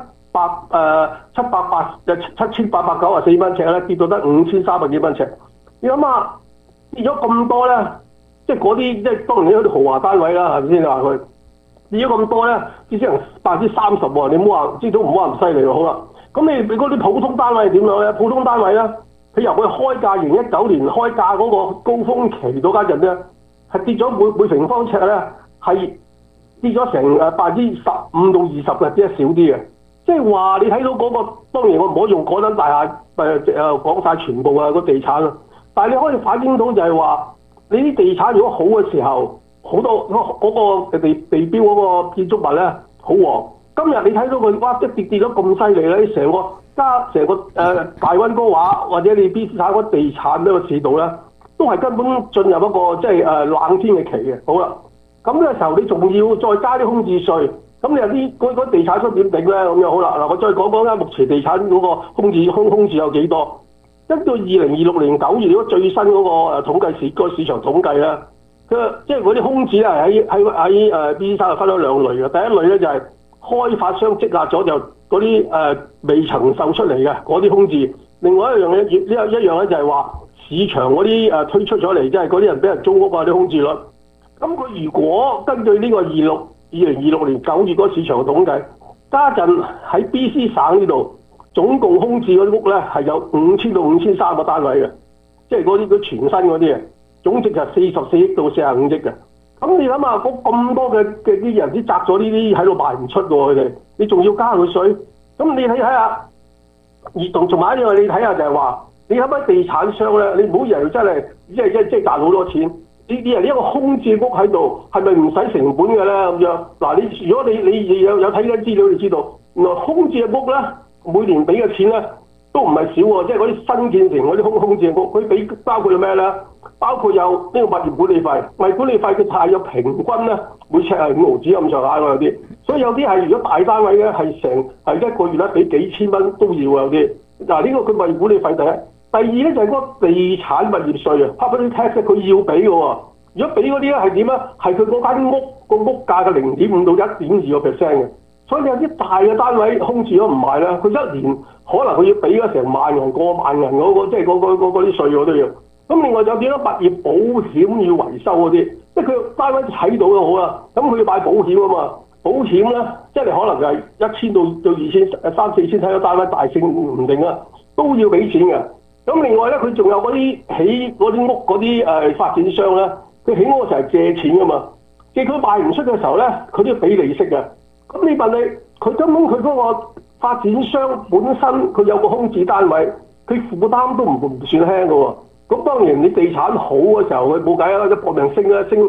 7894蚊尺咧，跌到得5300幾蚊尺。你諗下跌咗咁多咧，即係嗰啲即係當然嗰啲豪華單位啦，係咪先話佢？跌咗咁多咧，至少30%喎！你唔好話，至少唔好話唔犀利喎。好啦，咁你嗰啲普通單位係點樣咧？普通單位咧，佢由佢開價2019年開價嗰個高峰期到家陣咧，係跌咗每平方尺咧係跌咗成15%到20嘅，跌得少啲嘅。即係話你睇到嗰個，當然我唔可以用嗰間大廈講晒全部個地產啦，但係你可以反映到就係話，你啲地產如果好嘅時候。好多嗰個地標嗰個建築物咧好旺，今日你睇到佢哇，一跌咗咁犀利咧，成個大溫哥華或者你 BC 省嗰地產呢個市道咧，都係根本進入一個即係冷天嘅期嘅。好啦，咁呢個時候你仲要再加啲空置稅， 咁你有啲嗰地產商點頂咧？咁樣好啦，嗱我再講講間目前地產嗰個空置有幾多？根據2026年9月嗰最新嗰個統計市場統計咧，即係嗰啲空置咧喺BC3係分咗兩類嘅。第一類咧就係開發商積壓咗就嗰啲未曾售出嚟嘅嗰啲空置。另外一樣嘢一樣咧就係話市場嗰啲推出咗嚟，即係嗰啲人俾人租屋啊啲空置率。咁佢如果根據呢個2026年9月嗰個市場統計，家陣喺 BC 省呢度總共空置嗰啲屋咧係有5000到5300個單位嘅，即係嗰啲全新嗰啲嘅，總值就44億到45億嘅。咁你諗下，咁多嘅啲人啲擲咗呢啲喺度賣唔出喎，佢哋你仲要加佢稅？咁你睇下，而同埋一樣你睇下就係話，你睇下地產商咧，你唔好以為真係即係賺好多錢。呢一個空置屋喺度，係咪唔使成本嘅咧？咁樣嗱，如果你有睇緊資料，你知道原來空置嘅屋咧，每年俾嘅錢咧都唔係少喎，即係嗰啲新建成嗰啲空置嘅屋，佢俾包括咗咩咧？包括有呢個物業管理費，物業管理費佢太有平均咧，每尺係5毫紙咁上下喎有啲，所以有啲係如果大單位咧係一個月咧俾幾千蚊都要有啲。嗱呢個佢物業管理費第一。第二咧就係嗰個地產物業稅啊 ，property tax 佢要俾嘅喎。如果俾嗰啲咧係點啊？係佢嗰間屋個屋價嘅0.5到1.2%嘅。所以有啲大嘅單位空置咗唔賣咧，佢一年可能佢要俾咗成萬銀過萬銀嗰個，即係嗰啲稅我都要。咁另外有啲咧物業保險要維修嗰啲，即係佢單位睇到就好啦。咁佢要買保險啊嘛，保險咧即係可能就係1000到2000、3、4千睇咗單位大升唔定啊，都要俾錢嘅。咁另外咧，佢仲有嗰啲起嗰啲屋嗰啲發展商咧，佢起屋嘅時候係借錢噶嘛，借佢賣唔出嘅時候咧，佢都要俾利息嘅。咁你問你，佢根本佢嗰個發展商本身佢有個空置單位，佢負擔都唔算輕嘅喎。咁當然你地產好嘅時候，佢冇計啦，一搏命升啦，升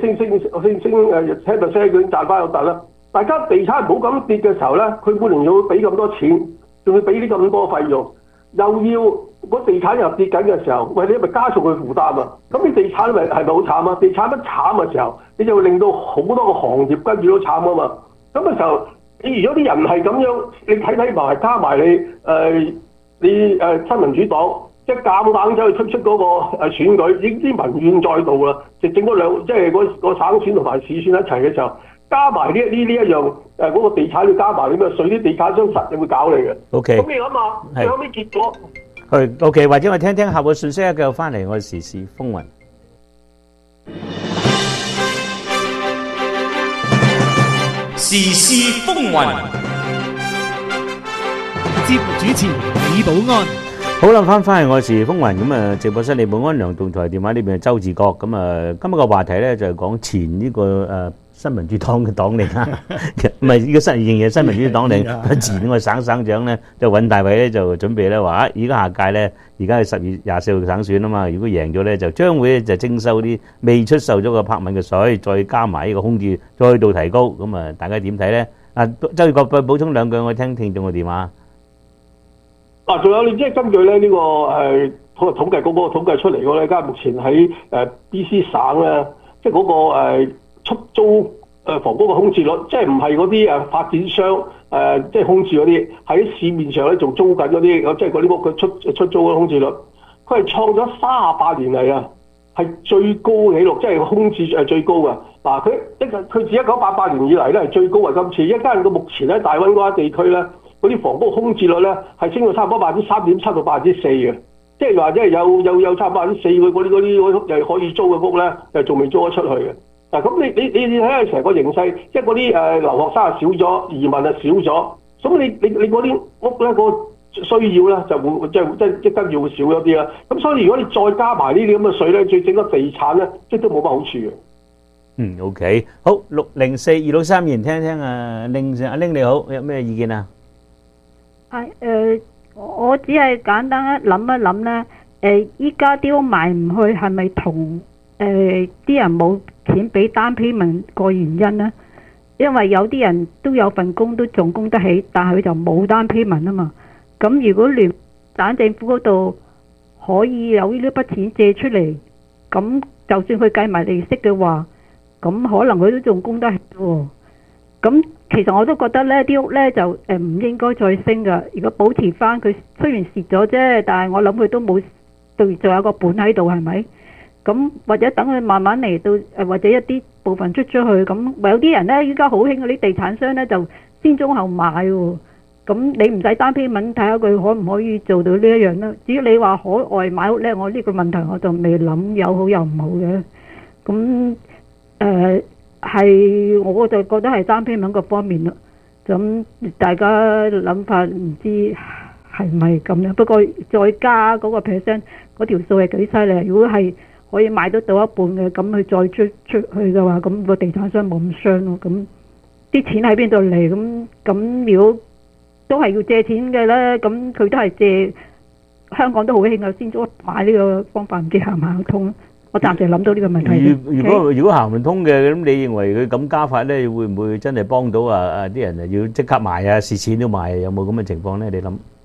10% 佢已經賺翻有突啦。大家地產唔好咁跌嘅時候咧，佢每年要俾咁多錢，仲要俾啲咁多費用，又要。個地產又跌緊嘅時候，喂，你咪加重佢負擔啊！咁你地產咪係咪好慘啊？地產一慘嘅時候，你就會令到好多個行業跟住都慘啊嘛！咁嘅時候，你如果啲人係咁樣，你睇埋加埋你新民主黨即係夾硬走去出嗰個選舉，已經啲民怨載道啦，就整嗰即係個省選同埋市選一齊嘅時候，加埋呢一樣嗰個地產要加埋啲咩稅，啲地產商實就會搞你嘅。 OK， 咁你諗下，最後尾結果。 OK， 或者我聽下個信息繼續翻嚟，我時事風雲。 時事風雲， 節目主持李寶安。 好啦，翻嚟我時事風雲咁啊！直播室李寶安梁棟台電話呢邊係周志國咁啊！今日個話題咧就係講前呢個新民主黨嘅黨領啊，唔係呢個仍然係新民主黨領，前呢個省長咧就尹大偉咧就準備咧話而家下屆咧，而家係10月24號省選啊嘛，如果贏咗咧就將會就徵收啲未出售咗嘅柏文嘅稅，再加埋呢個空置，再度提高，咁啊大家點睇咧？啊，周志國再補充兩句，我聽聽眾嘅電話。 嗱，仲有你即係根據咧呢個統計嗰個統計出嚟嗰咧，而家目前喺BC 省咧，即係嗰個出租房屋嘅空置率，即係唔係嗰啲發展商即係空置嗰啲，喺市面上咧仲租緊嗰啲，即係嗰啲屋佢出租嘅空置率，佢係創咗38年嚟啊，係最高紀錄，即係空置最高嘅。嗱，佢自1988年以嚟咧係最高啊！今次一間個目前喺大溫哥華地區咧，嗰啲房屋空置率咧係升到差唔多3.7%到4%嘅，即係話即係有差唔多4%嗰啲又可以租嘅屋咧，又仲未租得出去嘅。嗱，咁你睇下成個形勢，即係嗰啲留學生啊少咗，移民啊少咗，咁你嗰啲屋咧個需要咧就會即係跟住會少咗啲啦。咁所以如果你再加埋呢啲咁嘅稅咧，最整個地產咧，即係都冇乜好處嘅。 OK， 好604-263言聽聽啊，阿玲你好，有咩意見啊？ 係我只係簡單諗一諗咧，依家啲屋賣唔去係咪同啲人冇錢俾單payment個原因咧？因為有啲人都有份工都仲供得起，但係佢就冇單payment啊嘛。咁如果聯省政府嗰度可以有呢筆錢借出嚟，咁就算佢計埋利息嘅話，咁可能佢都仲供得起喎。 咁其實我都覺得咧，啲屋咧就唔應該再升噶。如果保持翻，佢雖然蝕咗啫，但係我諗佢都冇對，仲有個本喺度，係咪？咁或者等佢慢慢嚟到或者一啲部分出咗去，咁有啲人咧依家好興嗰啲地產商咧就先中後買喎。咁你唔使單篇文睇下佢可唔可以做到呢一樣啦。至於你話海外買屋咧，我呢個問題我就未諗有好有唔好嘅。咁係我就覺得係單篇文個方面咯。咁大家諗法唔知係咪咁樣？不過再加嗰個 percent 嗰條數係幾犀利。如果係可以買得到一半嘅，咁佢再出去嘅話，咁個地產商冇咁傷咯。咁啲錢喺邊度嚟？咁如果都係要借錢嘅咧，咁佢都係借香港都好興啊，先咗買呢個方法，唔知行唔行得通？我暫時諗到呢個問題。 如果行唔通嘅，咁你認為佢咁加法咧，會唔會真係幫到啲人啊？要即刻賣啊，蝕錢都賣，有冇咁嘅情況咧？你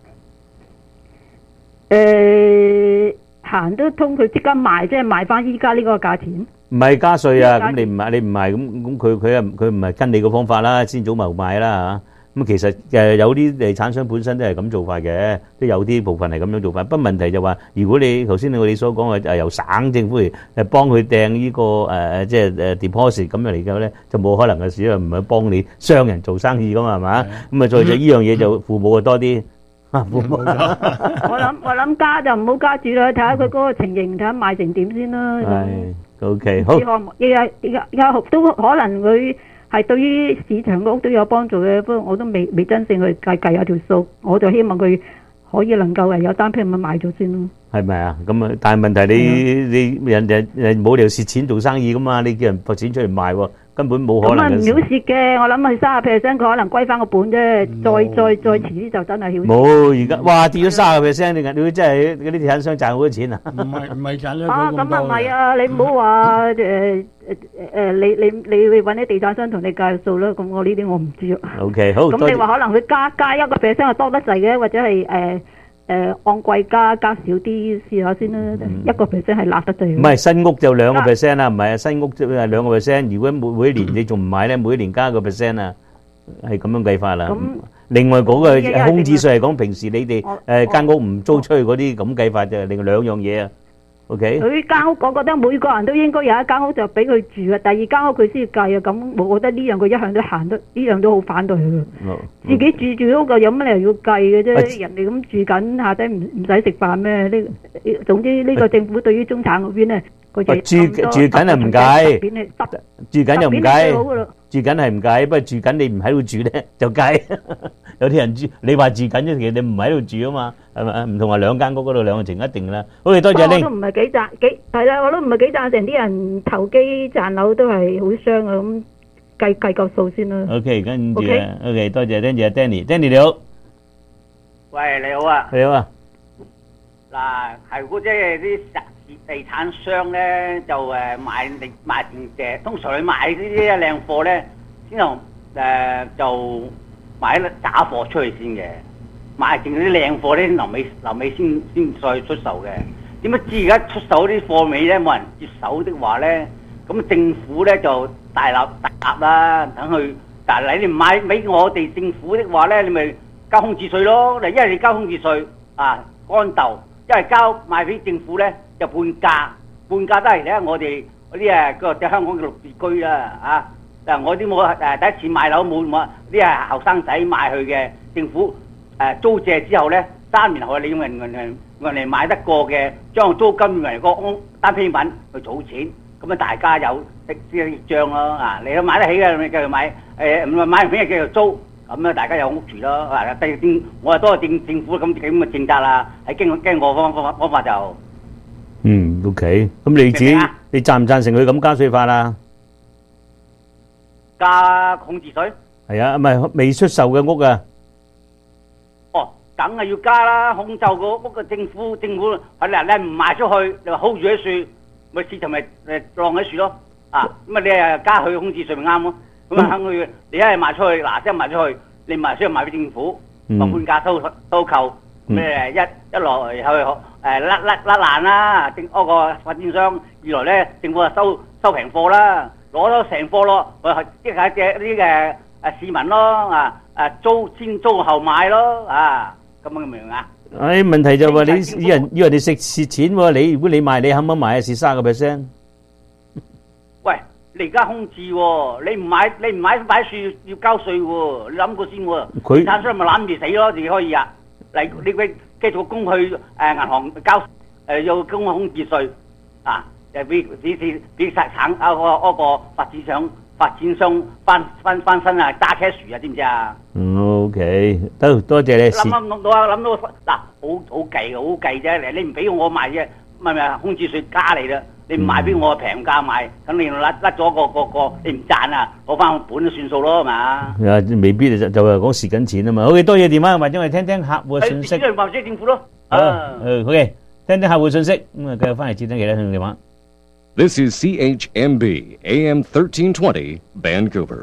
諗？ 行得通，佢即刻賣，即係賣翻依家呢個價錢。 唔係加稅啊！咁你唔賣，咁佢唔係跟你個方法啦，先早謀賣啦嚇。咁其實有啲地產商本身都係咁做法嘅，都有啲部分係咁樣做法。不過問題就話，如果你頭先你所講嘅由省政府嚟幫佢掟呢個即係deposit 咁樣嚟講咧，就冇可能嘅事，因為唔係幫你商人做生意噶嘛，係嘛？咁啊，再就呢樣嘢就父母啊多啲。父母我諗加就唔好加住啦，睇下佢嗰個情形，睇下賣成點先啦。 係 OK 好。 而家都可能佢係對於市場個屋都有幫助嘅，不過我都未真正去計下條數，我就希望佢可以能夠有單批咁賣咗先咯。 係咪啊？咁啊，但係問題你人冇理由蝕錢做生意噶嘛？你叫人撥錢出嚟賣喎，根本冇可能嘅。咁啊唔曉蝕嘅，我諗係30%，佢可能歸翻個本啫。再遲啲就真係曉蝕。 冇而家，哇跌咗30%，你真係嗰啲地產商賺好多錢啊！ 唔係賺咗咁咁啊唔係啊！你唔好話你揾啲地產商同你計數啦。咁我呢啲我唔知啊。 OK 好。 咁你話可能佢加1%係多得滯嘅，或者係按季加少啲試下先啦，1%係辣得滯。 唔係新屋就2%啦，唔係啊，新屋即係2%。如果每年你仲唔買咧，每年加1%啊，係咁樣計法啦。另外嗰個空置稅係講平時你哋間屋唔租出去嗰啲咁計法就另外兩樣嘢啊。OK。佢間屋，我覺得每個人都應該有一間屋就俾佢住啊。第二間屋佢先計啊。咁我覺得呢樣佢一向都行得，呢樣都好反對佢。自己住屋個有乜理由要計嘅啫？人哋咁住緊下底唔使食飯咩？總之呢個政府對於中產嗰邊咧，佢就住緊係唔計，住緊又唔計，住緊係唔計，不過住緊你唔喺度住咧就計。有啲人住，你話住緊啫，其實你唔喺度住啊嘛，係咪？唔同話兩間屋嗰度兩個情一定啦。好，多謝你。 我都唔係幾係啦，我都唔係幾贊成啲人投機賺樓都係好傷啊！咁計夠數先啦。 OK， 跟住啊 ，OK， 多謝，跟住啊 Danny 你好。 喂，你好啊。 你好啊。 嗱，係嗰即係啲地產商咧，就賣定通常你買呢啲靚貨咧，先同就買啲假貨出去先嘅，買定啲靚貨咧，臨尾先再出售嘅。點解知而家出售啲貨尾咧冇人接手的話咧，咁政府咧就大立啦，等佢。但係你唔買俾我哋政府的話咧，你咪交空置稅咯。一係你交空置稅啊，乾豆；一係交賣俾政府咧就半價都係咧。我哋嗰啲個即係香港嘅綠置居啦啊！嗱，我啲冇第一次買樓冇啲係後生仔買去嘅，政府租借之後咧3年後你用人嚟買得過嘅，將租金用嚟個單批文去儲錢，咁啊大家有益彰咯啊！你都買得起嘅，你繼續買，唔係買唔起嘅繼續租，咁啊大家有屋住咯。啊，我係多謝政府咁嘅政策啦，係經過方法就 OK。咁你自己你贊唔贊成佢咁加稅法啊？ 加空置稅？ 係啊，唔係未出售嘅屋啊。 哦，梗係要加啦！空售個屋嘅政府係你唔賣出去，你話 hold 住喺樹，咪市場咪晾喺樹咯。啊，咁啊你係加佢空置稅咪啱咯？咁啊肯佢，你一係賣出去，嗱即係賣出去，你唔係需要賣俾政府，咪半價收購，咩一來去甩爛啦，嗰個發展商；二來咧政府就收平貨啦。攞咗成貨咯，即係啲市民咯，租先租後買咯，咁樣明唔明啊？ 問題就話你要人哋食蝕錢喎，如果你賣，你肯唔肯賣啊？蝕30%。 喂，你而家空置喎，你唔買擺樹要交稅喎，你諗過先喎。地產商咪攬住死咯，自己可以啊。嚟你繼續供去銀行交要供空置稅就俾省嗰個發展商翻身啊，揸車樹啊，知唔知啊 ？OK，多謝你。 諗到好計啫，你唔俾我賣啫，咪空置稅加你啦。你唔賣俾我平價賣，咁你甩咗個你唔賺啊，攞翻本都算數咯，係嘛？ 未必就係講蝕緊錢啊嘛。OK，多謝電話，或者我哋聽聽客戶嘅信息。 或者政府咯。 OK，聽聽客戶信息，咁繼續翻嚟接聽其他聽眾電話。 This is CHMB AM 1320 Vancouver.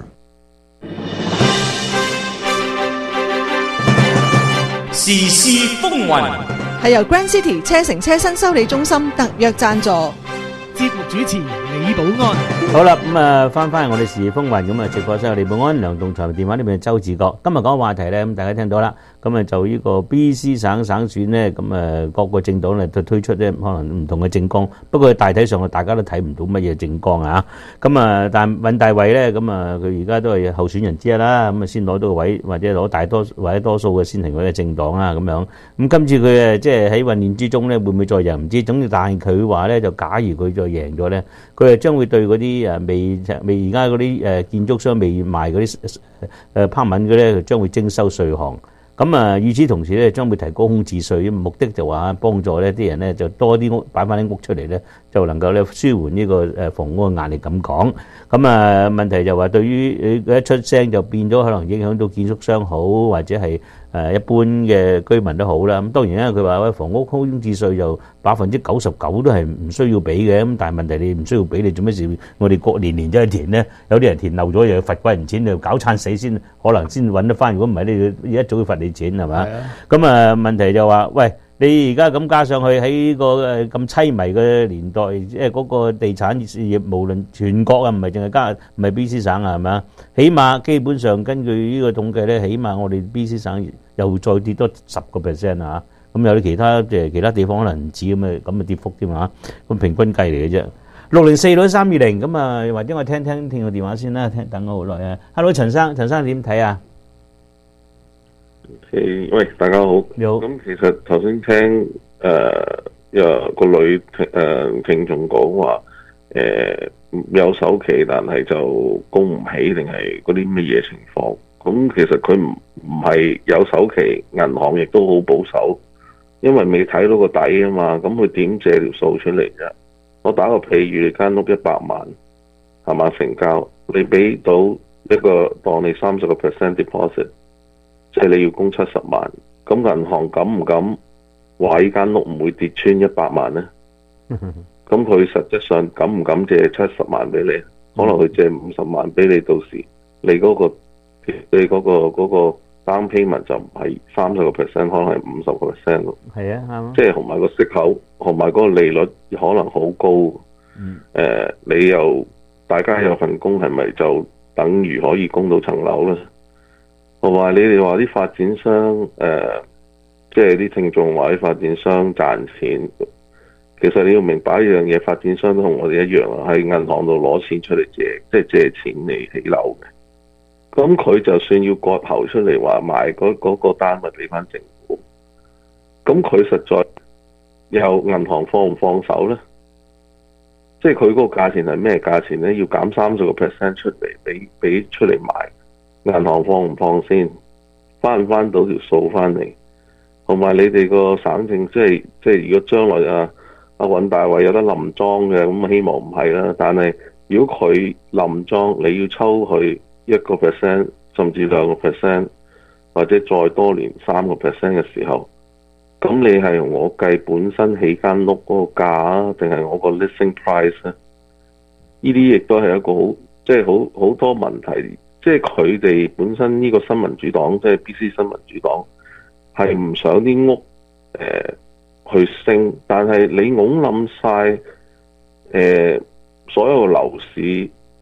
時事風雲係由 Grand City 車城車新修理中心特約贊助。 節目主持李寶安。 好啦，咁翻嚟我哋時事風雲，咁直播室有李寶安、梁棟才，電話呢邊係周志國。今日講嘅話題咧，咁大家聽到啦，咁就呢個 BC 省選咧，咁各個政黨咧都推出咧可能唔同嘅政綱，不過大體上大家都睇唔到乜嘢政綱啊。咁但尹大偉咧，咁佢而家都係候選人之一啦，咁先攞到個位，或者攞多數嘅先成為嘅政黨啦，咁樣。咁今次佢即係喺混亂之中咧，會唔會再贏唔知。總之，但係佢話咧，就假如佢再贏咗咧，佢係將會對嗰啲未而家嗰啲建築商未賣嗰啲拋文嘅咧，將會徵收稅項。咁與此同時咧，將會提高空置稅，目的就話幫助呢啲人咧就多啲屋擺翻啲屋出嚟咧，就能夠咧舒緩呢個房屋嘅壓力咁講。咁問題就話對於佢一出聲就變咗可能影響到建築商好，或者係一般嘅居民都好啦。咁當然咧，佢話房屋空置稅就99%都係唔需要俾嘅。咁但係問題你唔需要俾，你做咩事？我哋年年都係填咧，有啲人填漏咗又要罰貴人錢，你要搞慘死先可能先揾得翻。如果唔係，你一早要罰你錢係嘛？咁問題就話喂。你而家咁加上去喺個咁凄迷嘅年代，即係嗰個地產事業，無論全國啊，唔係淨係唔係 BC 省啊，係咪啊？起碼基本上根據呢個統計咧，起碼我哋 BC 省又再跌多10%啊！咁有啲其他地方可能唔止咁嘅跌幅添嘛，咁平均計嚟嘅啫。604-320咁或者我聽個電話先啦，等我好耐啊。Hello， 陳生點睇啊？ 喂，大家好。你好。咁其實頭先聽個女聽眾講話，有首期，但係就供唔起，定係嗰啲乜嘢情況？咁其實佢唔係有首期，銀行亦都好保守，因為未睇到個底啊嘛。咁佢點借條數出嚟啫？我打個譬如，你間屋100萬，係嘛成交，你俾到一個當你30% deposit。即係你要供70萬，咁銀行敢唔敢話呢間屋唔會跌穿100萬呢？咁佢實質上敢唔敢借70萬俾你？可能佢借50萬俾你，到時你嗰個 down payment 就唔係30%，可能係50%咯。係啊，啱。即係同埋個息口，同埋嗰個利率可能好高。你又大家有份工，係咪就等於可以供到層樓呢？同埋你哋話啲發展商即係啲聽眾話啲發展商賺錢，其實你要明白一樣嘢，發展商都同我哋一樣啊，喺銀行度攞錢出嚟借，即係借錢嚟起樓嘅。咁佢就算要割喉出嚟話賣嗰個單位俾翻政府，咁佢實在有銀行放唔放手呢？即係佢嗰個價錢係咩價錢呢？要減30% 出嚟俾出嚟賣。銀行放唔放先，翻唔翻到條數翻嚟？同埋你哋個省政，即係如果將來阿尹大偉有得冧莊嘅，咁希望唔係啦。但係如果佢冧莊，你要抽佢1%，甚至2%，或者再多年3% 嘅時候，咁你係用我計本身起間屋嗰個價啊，定係我個 listing price 咧？呢啲亦都係一個好多問題。即係佢哋本身呢個新民主黨，即係 BC 新民主黨，係唔想啲屋去升，但係你拱冧晒所有樓市，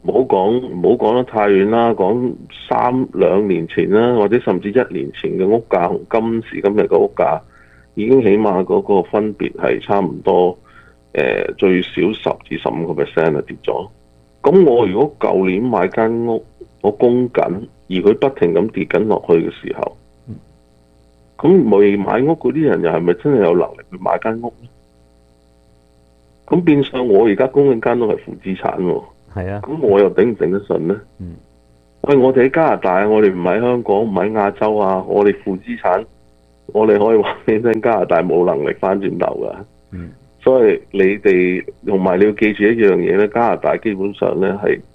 唔好講得太遠啦，講2年前啦，或者甚至1年前嘅屋價同今時今日嘅屋價，已經起碼嗰個分別係差唔多，最少10至15% 啊跌咗。咁我如果舊年買間屋，我供緊，而佢不停咁跌緊落去嘅時候，咁未買屋嗰啲人又係咪真係有能力去買間屋咧？咁變相我而家供緊間屋係負資產喎。 係啊， 咁我又頂唔頂得順咧？喂，我哋喺加拿大，我哋唔喺香港，唔喺亞洲啊，我哋負資產，我哋可以話俾你聽，加拿大冇能力翻轉頭噶。所以你哋同埋你要記住一樣嘢咧，加拿大基本上咧係